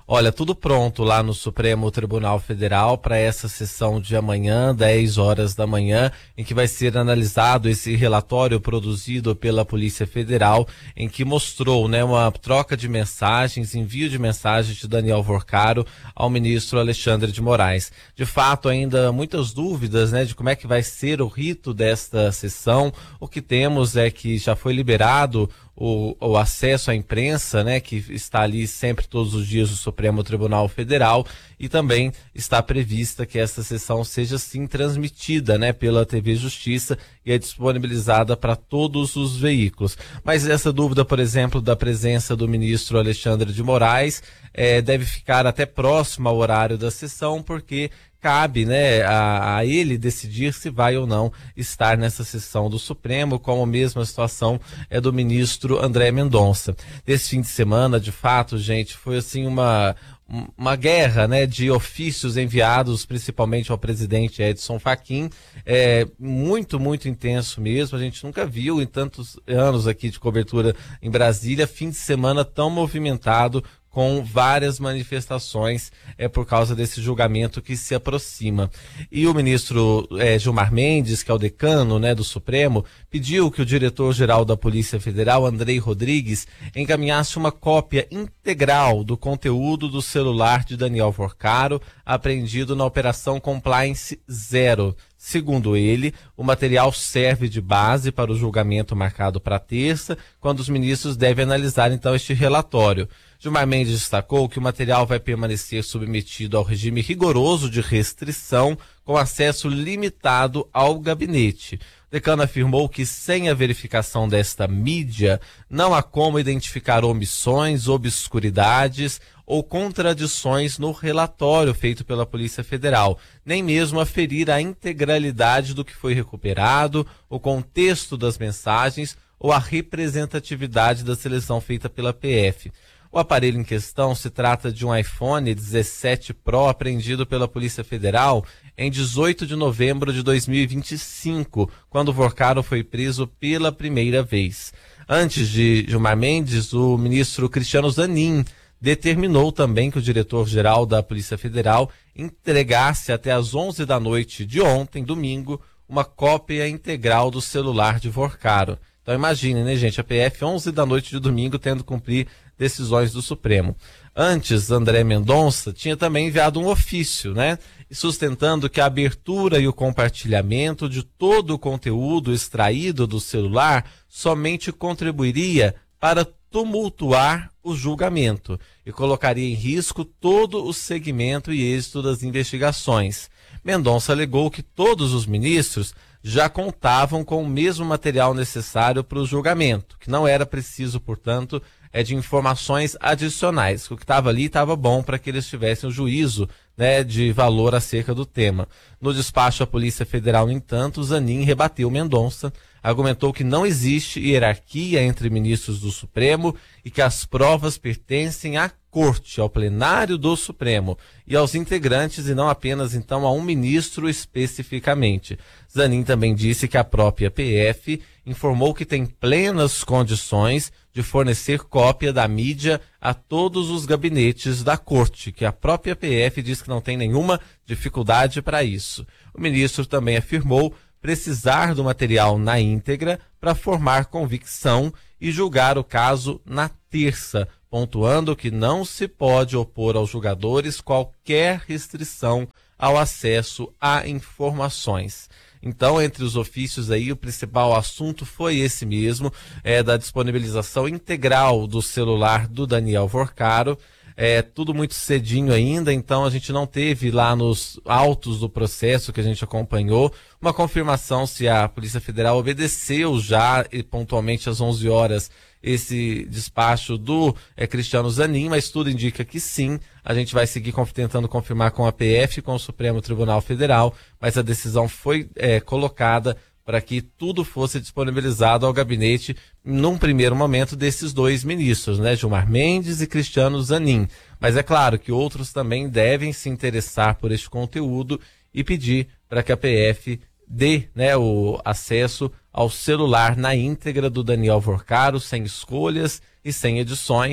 Olha, tudo pronto lá no Supremo Tribunal Federal para essa sessão de amanhã, dez horas da manhã, em que vai ser analisado esse relatório produzido pela Polícia Federal, em que mostrou, né, uma troca de mensagens, envio de mensagens de Daniel Vorcaro ao ministro Alexandre de Moraes. De fato, ainda muitas dúvidas, né, de como é que vai ser o rito desta sessão. O que temos é que já foi liberado O, o acesso à imprensa, né, que está ali sempre todos os dias no Supremo Tribunal Federal, e também está prevista que essa sessão seja sim transmitida, né, pela T V Justiça e é disponibilizada para todos os veículos. Mas essa dúvida, por exemplo, da presença do ministro Alexandre de Moraes eh, deve ficar até próximo ao horário da sessão, porque cabe, né, a, a ele decidir se vai ou não estar nessa sessão do Supremo, como a mesma situação é do ministro André Mendonça. Esse fim de semana, de fato, gente, foi assim uma, uma guerra, né, de ofícios enviados principalmente ao presidente Edson Fachin, é, muito, muito intenso mesmo. A gente nunca viu em tantos anos aqui de cobertura em Brasília, fim de semana tão movimentado, com várias manifestações é, por causa desse julgamento que se aproxima. E o ministro é, Gilmar Mendes, que é o decano, né, do Supremo, pediu que o diretor-geral da Polícia Federal, Andrei Rodrigues, encaminhasse uma cópia integral do conteúdo do celular de Daniel Vorcaro, apreendido na Operação Compliance Zero. Segundo ele, o material serve de base para o julgamento marcado para terça, quando os ministros devem analisar então este relatório. Gilmar Mendes destacou que o material vai permanecer submetido ao regime rigoroso de restrição, com acesso limitado ao gabinete. O decano afirmou que, sem a verificação desta mídia, não há como identificar omissões, obscuridades ou contradições no relatório feito pela Polícia Federal, nem mesmo aferir a integralidade do que foi recuperado, o contexto das mensagens ou a representatividade da seleção feita pela P F. O aparelho em questão se trata de um iPhone dezessete Pro apreendido pela Polícia Federal em dezoito de novembro de dois mil e vinte e cinco, quando Vorcaro foi preso pela primeira vez. Antes de Gilmar Mendes, o ministro Cristiano Zanin determinou também que o diretor-geral da Polícia Federal entregasse até às onze da noite de ontem, domingo, uma cópia integral do celular de Vorcaro. Então imagine, né, gente, a P F onze da noite de domingo tendo que cumprir decisões do Supremo. Antes, André Mendonça tinha também enviado um ofício, né, sustentando que a abertura e o compartilhamento de todo o conteúdo extraído do celular somente contribuiria para tumultuar o julgamento e colocaria em risco todo o segmento e êxito das investigações. Mendonça alegou que todos os ministros já contavam com o mesmo material necessário para o julgamento, que não era preciso, portanto, é de informações adicionais. O que estava ali estava bom para que eles tivessem o juízo, né, de valor acerca do tema. No despacho à Polícia Federal, no entanto, Zanin rebateu Mendonça, argumentou que não existe hierarquia entre ministros do Supremo e que as provas pertencem à Corte, ao plenário do Supremo e aos integrantes e não apenas então a um ministro especificamente. Zanin também disse que a própria P F informou que tem plenas condições de fornecer cópia da mídia a todos os gabinetes da Corte, que a própria P F diz que não tem nenhuma dificuldade para isso. O ministro também afirmou precisar do material na íntegra para formar convicção e julgar o caso na terça, pontuando que não se pode opor aos julgadores qualquer restrição ao acesso a informações. Então, entre os ofícios aí, o principal assunto foi esse mesmo, é, da disponibilização integral do celular do Daniel Vorcaro. É tudo muito cedinho ainda, então a gente não teve lá nos autos do processo que a gente acompanhou uma confirmação se a Polícia Federal obedeceu já e pontualmente às onze horas esse despacho do é, Cristiano Zanin, mas tudo indica que sim. A gente vai seguir tentando confirmar com a P F e com o Supremo Tribunal Federal, mas a decisão foi é, colocada para que tudo fosse disponibilizado ao gabinete num primeiro momento desses dois ministros, né, Gilmar Mendes e Cristiano Zanin. Mas é claro que outros também devem se interessar por este conteúdo e pedir para que a P F dê, né, o acesso ao celular na íntegra do Daniel Vorcaro, sem escolhas e sem edições.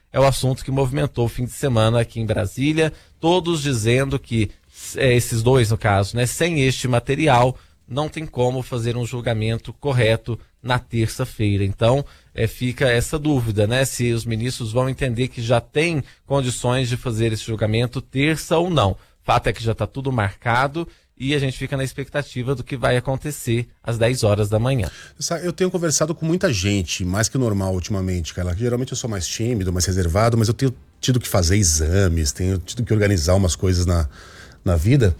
é o assunto que movimentou o fim de semana aqui em Brasília, todos dizendo que, é, esses dois no caso, né, sem este material, não tem como fazer um julgamento correto na terça-feira. Então, é, fica essa dúvida, né, se os ministros vão entender que já tem condições de fazer esse julgamento terça ou não. Fato é que já está tudo marcado e a gente fica na expectativa do que vai acontecer às dez horas da manhã. Eu tenho conversado com muita gente, mais que normal ultimamente, cara. Geralmente eu sou mais tímido, mais reservado, mas eu tenho tido que fazer exames, tenho tido que organizar umas coisas na, na vida.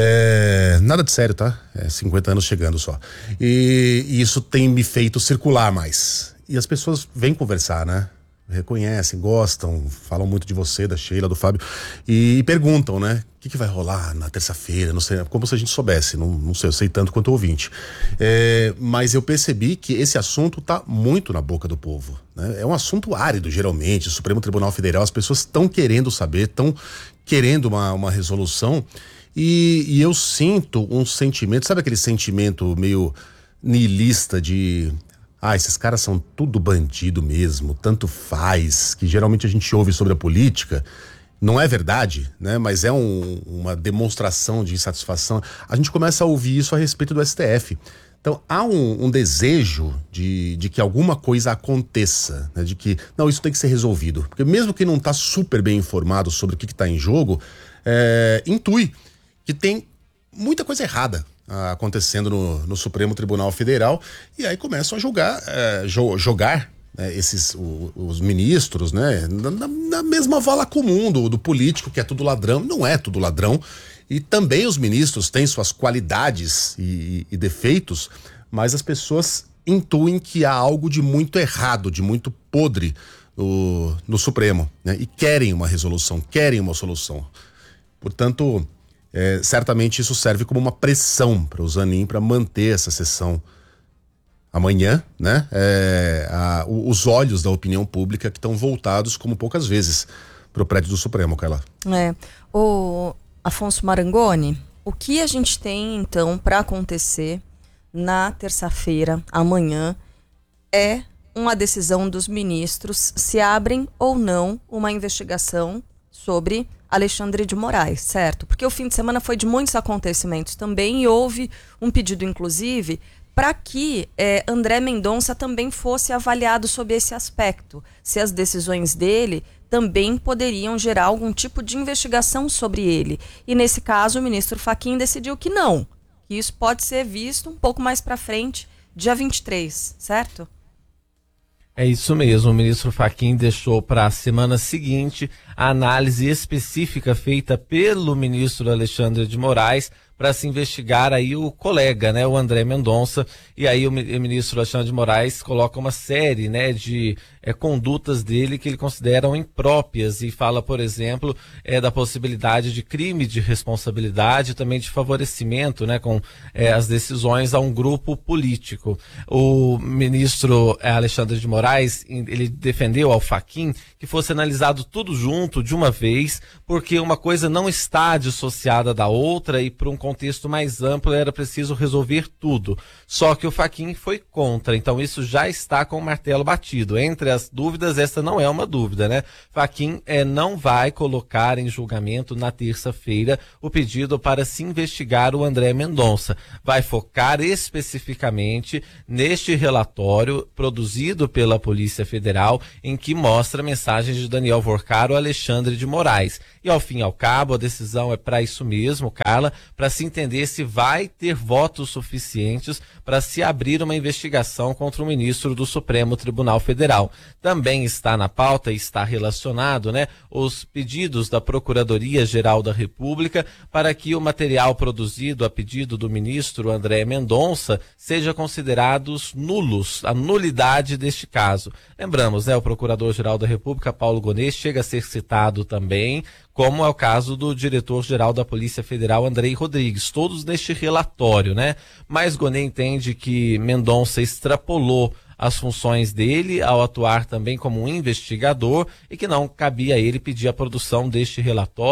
É, nada de sério, tá? É cinquenta anos chegando só. E, e isso tem me feito circular mais. E as pessoas vêm conversar, né? Reconhecem, gostam, falam muito de você, da Sheila, do Fábio, e, e perguntam, né? O que, que vai rolar na terça-feira? Não sei, como se a gente soubesse, não, não sei, eu sei tanto quanto o ouvinte. É, mas eu percebi que esse assunto tá muito na boca do povo, né? É um assunto árido, geralmente. O Supremo Tribunal Federal, as pessoas estão querendo saber, estão querendo uma, uma resolução, e, e eu sinto um sentimento, sabe aquele sentimento meio niilista de... Ah, esses caras são tudo bandido mesmo, tanto faz, que geralmente a gente ouve sobre a política. Não é verdade, né? Mas é um, uma demonstração de insatisfação. A gente começa a ouvir isso a respeito do S T F. Então, há um, um desejo de, de que alguma coisa aconteça, né? De que, não, isso tem que ser resolvido. Porque mesmo quem não está super bem informado sobre o que está em jogo, é, intui que tem muita coisa errada acontecendo no, no Supremo Tribunal Federal, e aí começam a julgar, é, jo, jogar é, esses, o, os ministros, né, na, na mesma vala comum do, do político, que é tudo ladrão. Não é tudo ladrão, e também os ministros têm suas qualidades e, e defeitos, mas as pessoas intuem que há algo de muito errado, de muito podre no, no Supremo, né, e querem uma resolução, querem uma solução. Portanto, É, certamente isso serve como uma pressão para o Zanin para manter essa sessão amanhã, né? É, a, os olhos da opinião pública que estão voltados como poucas vezes para o prédio do Supremo, Carla. É. O Afonso Marangoni, o que a gente tem então para acontecer na terça-feira, amanhã, é uma decisão dos ministros se abrem ou não uma investigação sobre Alexandre de Moraes, certo? Porque o fim de semana foi de muitos acontecimentos também, e houve um pedido, inclusive, para que eh, André Mendonça também fosse avaliado sob esse aspecto, se as decisões dele também poderiam gerar algum tipo de investigação sobre ele. E nesse caso o ministro Fachin decidiu que não, que isso pode ser visto um pouco mais para frente, dia vinte e três, certo? É isso mesmo, o ministro Fachin deixou para a semana seguinte a análise específica feita pelo ministro Alexandre de Moraes para se investigar aí o colega, né, o André Mendonça, e aí o ministro Alexandre de Moraes coloca uma série, né, de é, condutas dele que ele considera impróprias e fala, por exemplo, é, da possibilidade de crime de responsabilidade, também de favorecimento, né, com é, as decisões a um grupo político. O ministro Alexandre de Moraes, ele defendeu ao Fachin que fosse analisado tudo junto de uma vez, porque uma coisa não está dissociada da outra e para um contexto mais amplo era preciso resolver tudo. Só que o Fachin foi contra, então isso já está com o martelo batido. Entre as dúvidas, essa não é uma dúvida, né? Fachin é, não vai colocar em julgamento na terça-feira o pedido para se investigar o André Mendonça. Vai focar especificamente neste relatório produzido pela Polícia Federal, em que mostra mensagens de Daniel Vorcaro e Alexandre de Moraes. E ao fim e ao cabo, a decisão é para isso mesmo, Carla, para se entender se vai ter votos suficientes para se abrir uma investigação contra o ministro do Supremo Tribunal Federal. Também está na pauta e está relacionado, né, os pedidos da Procuradoria-Geral da República para que o material produzido a pedido do ministro André Mendonça seja considerados nulos, a nulidade deste caso. Lembramos, né, o Procurador-Geral da República, Paulo Gonet, chega a ser citado também, como é o caso do diretor-geral da Polícia Federal, Andrei Rodrigues, todos neste relatório, né? Mas Gonet entende que Mendonça extrapolou as funções dele ao atuar também como um investigador e que não cabia a ele pedir a produção deste relatório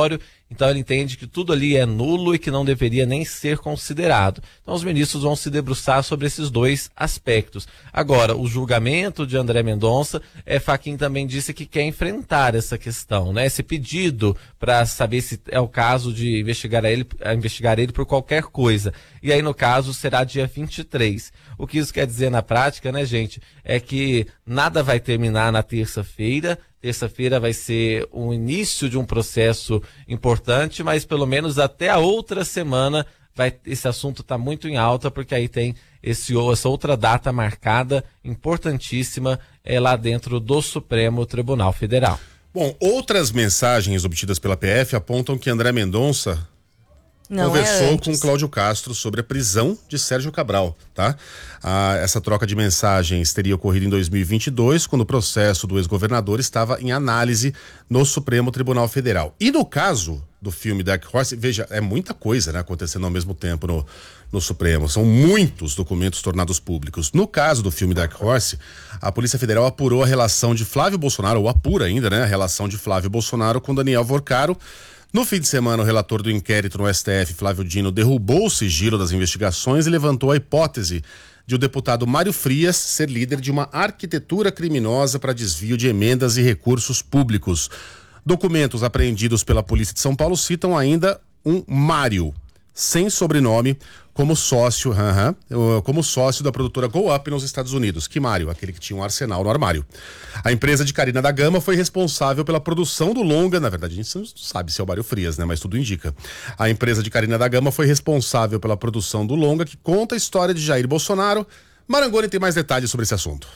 Então ele entende que tudo ali é nulo e que não deveria nem ser considerado. Então os ministros vão se debruçar sobre esses dois aspectos. Agora, o julgamento de André Mendonça, é, Fachin também disse que quer enfrentar essa questão, né? Esse pedido para saber se é o caso de investigar ele, investigar ele por qualquer coisa. E aí, no caso, será dia vinte e três. O que isso quer dizer na prática, né, gente, é que nada vai terminar na terça-feira. Terça-feira vai ser o início de um processo importante, mas pelo menos até a outra semana vai, esse assunto está muito em alta, porque aí tem esse, essa outra data marcada, importantíssima, é lá dentro do Supremo Tribunal Federal. Bom, outras mensagens obtidas pela P F apontam que André Mendonça Não conversou é com Cláudio Castro sobre a prisão de Sérgio Cabral, tá? Ah, essa troca de mensagens teria ocorrido em dois mil e vinte e dois, quando o processo do ex-governador estava em análise no Supremo Tribunal Federal. E no caso do filme Dark Horse, veja, é muita coisa, né, acontecendo ao mesmo tempo no, no Supremo. São muitos documentos tornados públicos. No caso do filme Dark Horse, a Polícia Federal apurou a relação de Flávio Bolsonaro, ou apura ainda, né, a relação de Flávio Bolsonaro com Daniel Vorcaro. No fim de semana, o relator do inquérito no S T F, Flávio Dino, derrubou o sigilo das investigações e levantou a hipótese de o deputado Mário Frias ser líder de uma arquitetura criminosa para desvio de emendas e recursos públicos. Documentos apreendidos pela Polícia de São Paulo citam ainda um Mário, sem sobrenome, como sócio, uh-huh, como sócio da produtora Go Up nos Estados Unidos. Que Mário? Aquele que tinha um arsenal no armário. A empresa de Carina da Gama foi responsável pela produção do longa, na verdade a gente não sabe se é o Mário Frias, né? Mas tudo indica. A empresa de Carina da Gama foi responsável pela produção do longa que conta a história de Jair Bolsonaro. Marangoni tem mais detalhes sobre esse assunto.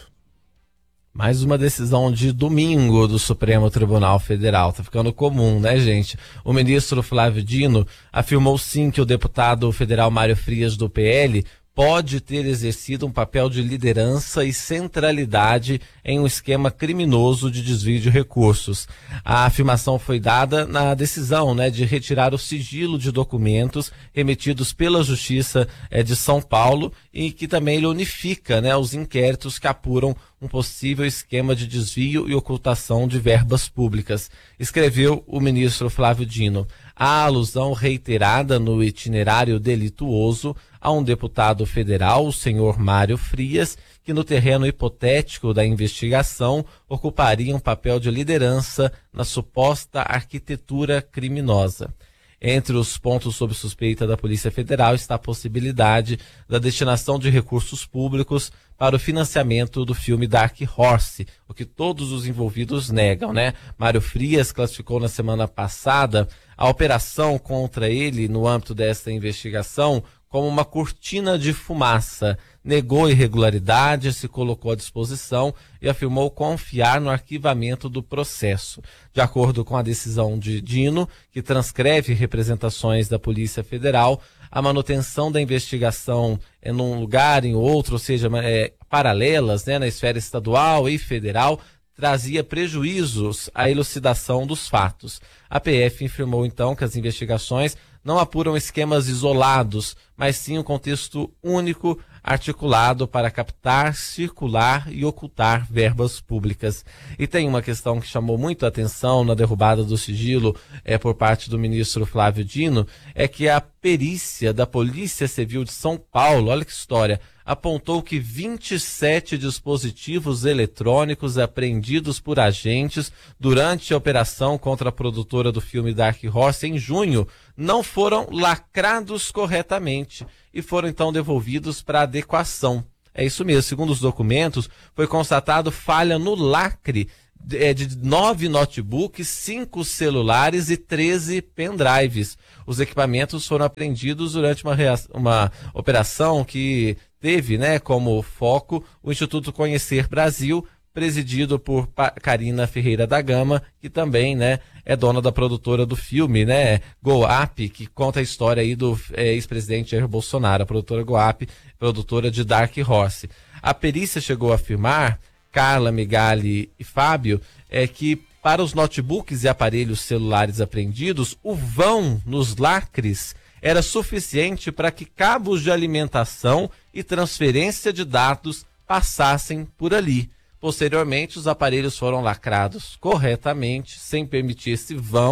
Mais uma decisão de domingo do Supremo Tribunal Federal. Tá ficando comum, né, gente? O ministro Flávio Dino afirmou sim que o deputado federal Mário Frias do P L pode ter exercido um papel de liderança e centralidade em um esquema criminoso de desvio de recursos. A afirmação foi dada na decisão, né, de retirar o sigilo de documentos remetidos pela Justiça eh, de São Paulo e que também ele unifica, né, os inquéritos que apuram um possível esquema de desvio e ocultação de verbas públicas. Escreveu o ministro Flávio Dino. A alusão reiterada no itinerário delituoso a um deputado federal, o senhor Mário Frias, que no terreno hipotético da investigação ocuparia um papel de liderança na suposta arquitetura criminosa. Entre os pontos sob suspeita da Polícia Federal está a possibilidade da destinação de recursos públicos para o financiamento do filme Dark Horse, o que todos os envolvidos negam, né? Mário Frias classificou na semana passada a operação contra ele no âmbito desta investigação como uma cortina de fumaça, negou irregularidades, se colocou à disposição e afirmou confiar no arquivamento do processo. De acordo com a decisão de Dino, que transcreve representações da Polícia Federal, a manutenção da investigação é num lugar, em outro, ou seja, é, paralelas, né, na esfera estadual e federal, trazia prejuízos à elucidação dos fatos. A P F informou então que as investigações não apuram esquemas isolados, mas sim um contexto único articulado para captar, circular e ocultar verbas públicas. E tem uma questão que chamou muito a atenção na derrubada do sigilo é, por parte do ministro Flávio Dino, é que a perícia da Polícia Civil de São Paulo, olha que história, apontou que vinte e sete dispositivos eletrônicos apreendidos por agentes durante a operação contra a produtora do filme Dark Horse em junho não foram lacrados corretamente e foram então devolvidos para adequação. É isso mesmo, segundo os documentos, foi constatado falha no lacre de, de nove notebooks, cinco celulares e treze pendrives. Os equipamentos foram apreendidos durante uma, uma operação que teve, né, como foco o Instituto Conhecer Brasil, presidido por Carina Ferreira da Gama, que também, né, é dona da produtora do filme, né, Go Up, que conta a história aí do é, ex-presidente Jair Bolsonaro, a produtora Go Up, produtora de Dark Horse. A perícia chegou a afirmar, Carla, Megali e Fábio, é que para os notebooks e aparelhos celulares apreendidos, o vão nos lacres era suficiente para que cabos de alimentação e transferência de dados passassem por ali. Posteriormente, os aparelhos foram lacrados corretamente, sem permitir esse vão,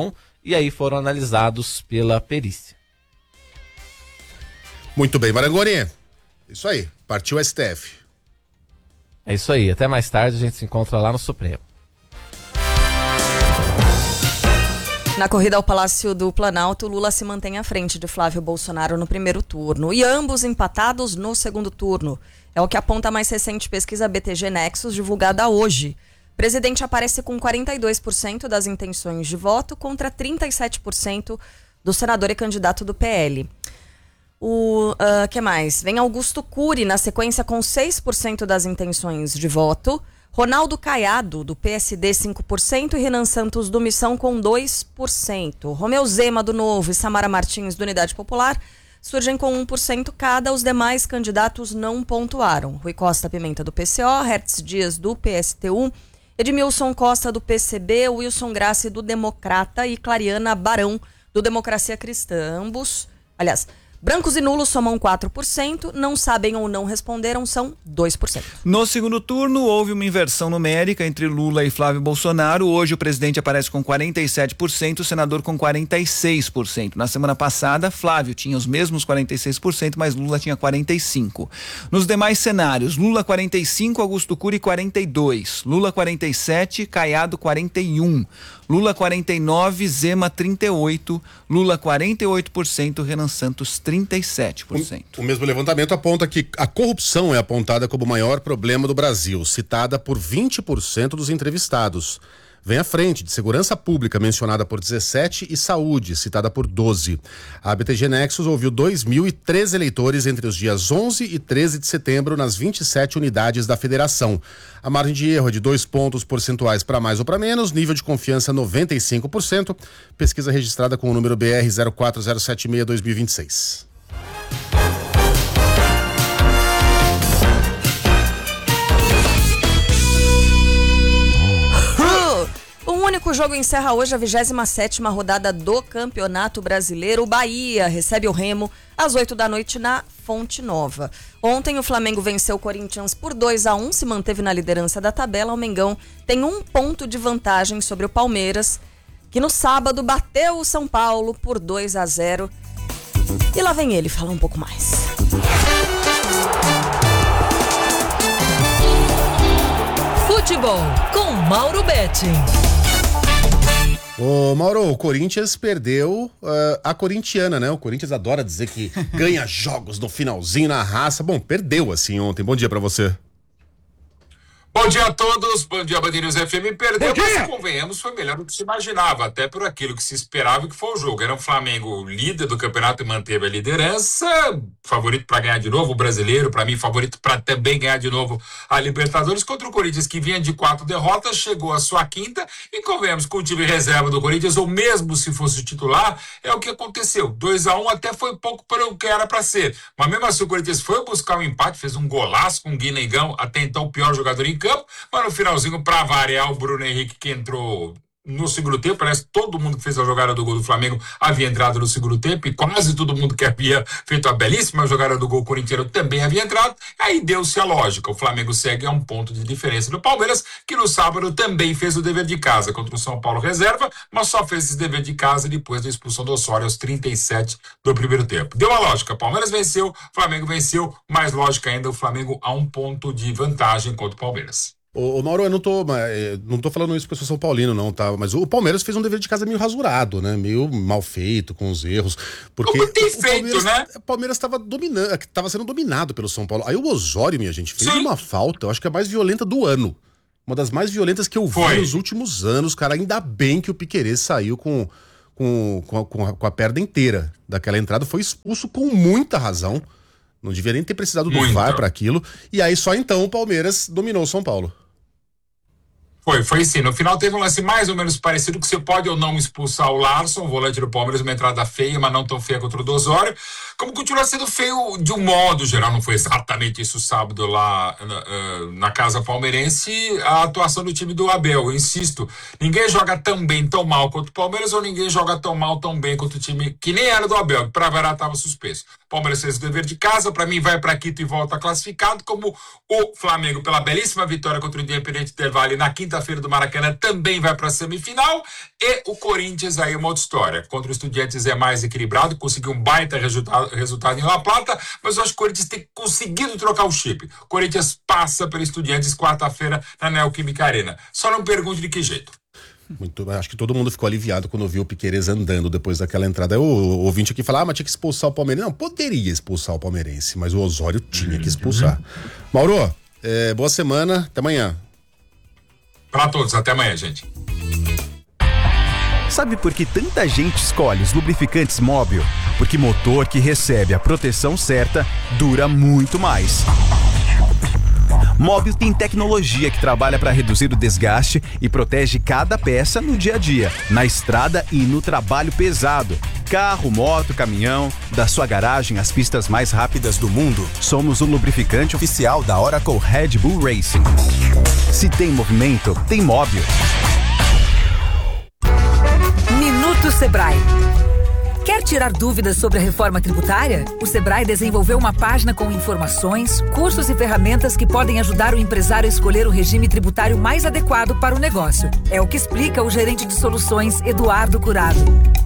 e aí foram analisados pela perícia. Muito bem, Marangoni. Isso aí, partiu o S T F. É isso aí, até mais tarde a gente se encontra lá no Supremo. Na corrida ao Palácio do Planalto, Lula se mantém à frente de Flávio Bolsonaro no primeiro turno e ambos empatados no segundo turno. É o que aponta a mais recente pesquisa B T G Nexus, divulgada hoje. O presidente aparece com quarenta e dois por cento das intenções de voto contra trinta e sete por cento do senador e candidato do P L. O uh, que mais? Vem Augusto Cury na sequência com seis por cento das intenções de voto. Ronaldo Caiado, do P S D, cinco por cento, e Renan Santos, do Missão, com dois por cento. Romeu Zema, do Novo, e Samara Martins, do Unidade Popular, surgem com um por cento cada. Os demais candidatos não pontuaram. Rui Costa Pimenta, do P C O, Hertz Dias, do P S T U, Edmilson Costa, do P C B, Wilson Grassi, do Democrata, e Clariana Barão, do Democracia Cristã. Ambos, aliás... brancos e nulos somam quatro por cento, não sabem ou não responderam são dois por cento. No segundo turno, houve uma inversão numérica entre Lula e Flávio Bolsonaro. Hoje o presidente aparece com quarenta e sete por cento, o senador com quarenta e seis por cento. Na semana passada, Flávio tinha os mesmos quarenta e seis por cento, mas Lula tinha quarenta e cinco por cento. Nos demais cenários, Lula quarenta e cinco por cento, Augusto Cury quarenta e dois por cento, Lula quarenta e sete por cento, Caiado quarenta e um por cento, Lula quarenta e nove por cento, Zema trinta e oito por cento, Lula quarenta e oito por cento, Renan Santos trinta e sete por cento. O, o mesmo levantamento aponta que a corrupção é apontada como o maior problema do Brasil, citada por vinte por cento dos entrevistados. Vem à frente de segurança pública, mencionada por dezessete por cento, e saúde, citada por doze por cento. A B T G Nexus ouviu dois mil e três eleitores entre os dias onze e treze de setembro nas vinte e sete unidades da federação. A margem de erro é de dois pontos percentuais para mais ou para menos, nível de confiança noventa e cinco por cento. Pesquisa registrada com o número B R zero quatro zero sete seis dois mil e vinte e seis. O único jogo encerra hoje a vigésima sétima rodada do Campeonato Brasileiro. O Bahia recebe o Remo às oito da noite na Fonte Nova. Ontem o Flamengo venceu o Corinthians por dois a um, se manteve na liderança da tabela. O Mengão tem um ponto de vantagem sobre o Palmeiras, que no sábado bateu o São Paulo por dois a zero. E lá vem ele falar um pouco mais. Futebol com Mauro Betting. Ô Mauro, o Corinthians perdeu uh, a corintiana, né? O Corinthians adora dizer que ganha jogos no finalzinho, na raça. Bom, perdeu assim ontem. Bom dia pra você. Bom dia a todos, bom dia Band News F M. Perdeu, mas convenhamos, foi melhor do que se imaginava, até por aquilo que se esperava que foi o jogo. Era um Flamengo líder do campeonato e manteve a liderança, favorito para ganhar de novo o brasileiro, para mim favorito para também ganhar de novo a Libertadores, contra o Corinthians, que vinha de quatro derrotas, chegou à sua quinta, e convenhamos com o time reserva do Corinthians, ou mesmo se fosse titular, é o que aconteceu. dois a um até foi pouco para o que era para ser, mas mesmo assim o Corinthians foi buscar um empate, fez um golaço com o Guinegão, até então o pior jogador em campo, mas no finalzinho, para variar, o Bruno Henrique, que entrou no segundo tempo, parece que todo mundo que fez a jogada do gol do Flamengo havia entrado no segundo tempo, e quase todo mundo que havia feito a belíssima jogada do gol corintiano também havia entrado. Aí deu-se a lógica, o Flamengo segue a um ponto de diferença do Palmeiras, que no sábado também fez o dever de casa contra o São Paulo reserva, mas só fez esse dever de casa depois da expulsão do Osório aos trinta e sete do primeiro tempo. Deu a lógica, Palmeiras venceu, Flamengo venceu, mais lógica ainda, o Flamengo a um ponto de vantagem contra o Palmeiras. Ô, ô Mauro, eu não tô, não tô falando isso porque eu sou São Paulino, não, tá? Mas o Palmeiras fez um dever de casa meio rasurado, né? Meio mal feito, com os erros. Porque Como tem o feito, Palmeiras, né? O Palmeiras tava dominando, tava sendo dominado pelo São Paulo. Aí o Osório, minha gente, fez Sim. uma falta, eu acho que é a mais violenta do ano. Uma das mais violentas que eu vi Foi. nos últimos anos, cara. Ainda bem que o Piquerez saiu com, com, com, a, com, a, com a perna inteira daquela entrada. Foi expulso com muita razão. Não devia nem ter precisado do V A R para aquilo. E aí só então o Palmeiras dominou o São Paulo. Foi, foi sim. No final teve um lance mais ou menos parecido, que você pode ou não expulsar o Larson, o volante do Palmeiras, uma entrada feia, mas não tão feia contra o do Osório, como continua sendo feio de um modo geral. Não foi exatamente isso sábado lá na, na casa palmeirense, a atuação do time do Abel. Eu insisto, ninguém joga tão bem, tão mal quanto o Palmeiras, ou ninguém joga tão mal, tão bem quanto o time que nem era do Abel, que pra variar estava suspenso. Palmeiras fez o dever de casa, para mim vai para Quito e volta classificado, como o Flamengo, pela belíssima vitória contra o Independiente del Valle na quinta-feira do Maracanã, também vai para a semifinal, e o Corinthians aí é uma outra história. Contra o Estudiantes é mais equilibrado, conseguiu um baita resultado, resultado em La Plata, mas eu acho que o Corinthians tem conseguido trocar o chip. O Corinthians passa pelo Estudiantes quarta-feira na Neoquímica Arena. Só não pergunte de que jeito. Muito, acho que todo mundo ficou aliviado quando viu o Piquerez andando depois daquela entrada. O, o ouvinte aqui falava, ah, mas tinha que expulsar o Palmeirense. Não, poderia expulsar o Palmeirense, mas o Osório tinha que expulsar. Mauro, é, boa semana, até amanhã. Para todos, até amanhã, gente. Sabe por que tanta gente escolhe os lubrificantes Móbil? Porque motor que recebe a proteção certa dura muito mais. Móbil tem tecnologia que trabalha para reduzir o desgaste e protege cada peça no dia a dia, na estrada e no trabalho pesado. Carro, moto, caminhão, da sua garagem às pistas mais rápidas do mundo, somos o lubrificante oficial da Oracle Red Bull Racing. Se tem movimento, tem Móbil. Minuto Sebrae. Quer tirar dúvidas sobre a reforma tributária? O Sebrae desenvolveu uma página com informações, cursos e ferramentas que podem ajudar o empresário a escolher o regime tributário mais adequado para o negócio. É o que explica o gerente de soluções, Eduardo Curado.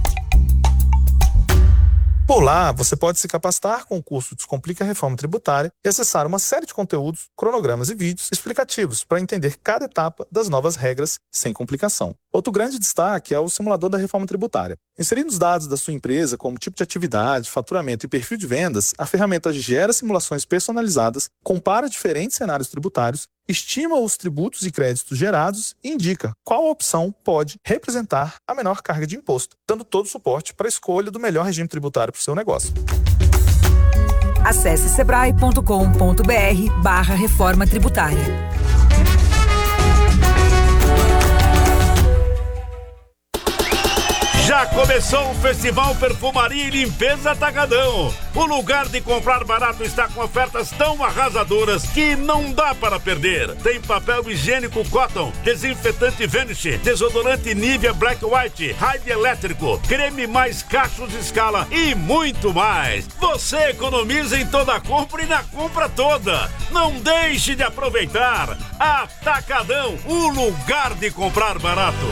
Por lá, você pode se capacitar com o curso Descomplica a Reforma Tributária e acessar uma série de conteúdos, cronogramas e vídeos explicativos para entender cada etapa das novas regras sem complicação. Outro grande destaque é o simulador da reforma tributária. Inserindo os dados da sua empresa, como tipo de atividade, faturamento e perfil de vendas, a ferramenta gera simulações personalizadas, compara diferentes cenários tributários, estima os tributos e créditos gerados e indica qual opção pode representar a menor carga de imposto, dando todo o suporte para a escolha do melhor regime tributário para o seu negócio. Acesse sebrae ponto com ponto br barra reforma tributária. Já começou o Festival Perfumaria e Limpeza Atacadão. O lugar de comprar barato está com ofertas tão arrasadoras que não dá para perder. Tem papel higiênico Cotton, desinfetante Vanish, desodorante Nivea Black White, Raid elétrico, creme mais cachos escala e muito mais. Você economiza em toda a compra e na compra toda. Não deixe de aproveitar. Atacadão, o lugar de comprar barato.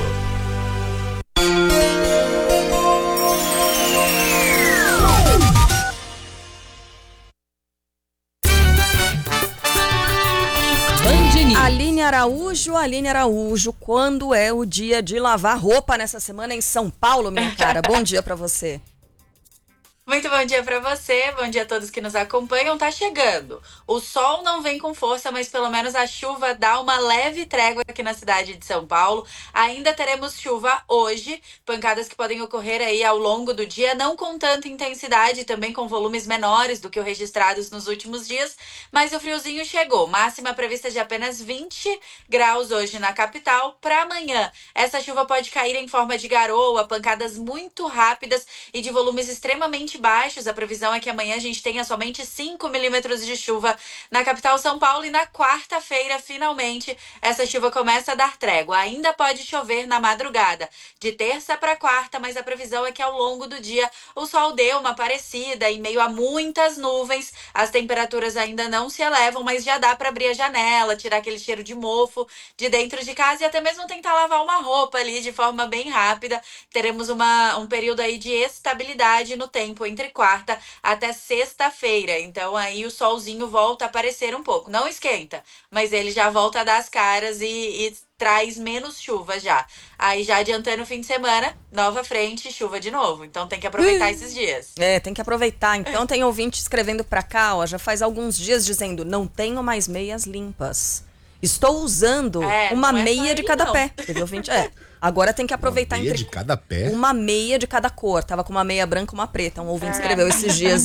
Aline Araújo, Aline Araújo, quando é o dia de lavar roupa nessa semana em São Paulo, minha cara? Bom dia pra você. Muito bom dia para você, bom dia a todos que nos acompanham. Tá chegando. O sol não vem com força, mas pelo menos a chuva dá uma leve trégua aqui na cidade de São Paulo. Ainda teremos chuva hoje, pancadas que podem ocorrer aí ao longo do dia, não com tanta intensidade, também com volumes menores do que o registrados nos últimos dias, mas o friozinho chegou. Máxima prevista de apenas vinte graus hoje na capital. Para amanhã, essa chuva pode cair em forma de garoa, pancadas muito rápidas e de volumes extremamente baixos. A previsão é que amanhã a gente tenha somente cinco milímetros de chuva na capital São Paulo e na quarta-feira, finalmente, essa chuva começa a dar trégua. Ainda pode chover na madrugada, de terça para quarta, mas a previsão é que ao longo do dia o sol dê uma parecida em meio a muitas nuvens. As temperaturas ainda não se elevam, mas já dá para abrir a janela, tirar aquele cheiro de mofo de dentro de casa e até mesmo tentar lavar uma roupa ali de forma bem rápida. Teremos uma, um período aí de estabilidade no tempo entre quarta até sexta-feira. Então aí o solzinho volta a aparecer um pouco. Não esquenta, mas ele já volta a dar as caras e, e traz menos chuva já. Aí já adiantando o fim de semana, nova frente, chuva de novo. Então tem que aproveitar uh, esses dias. É, tem que aproveitar. Então tem ouvinte escrevendo pra cá, ó, já faz alguns dias dizendo, não tenho mais meias limpas. Estou usando é, uma meia é de cada não. pé. Teve ouvinte? É. Agora tem que aproveitar uma meia entre de cada pé. Uma meia de cada cor. Tava com uma meia branca e uma preta. Um ouvinte é. escreveu esses dias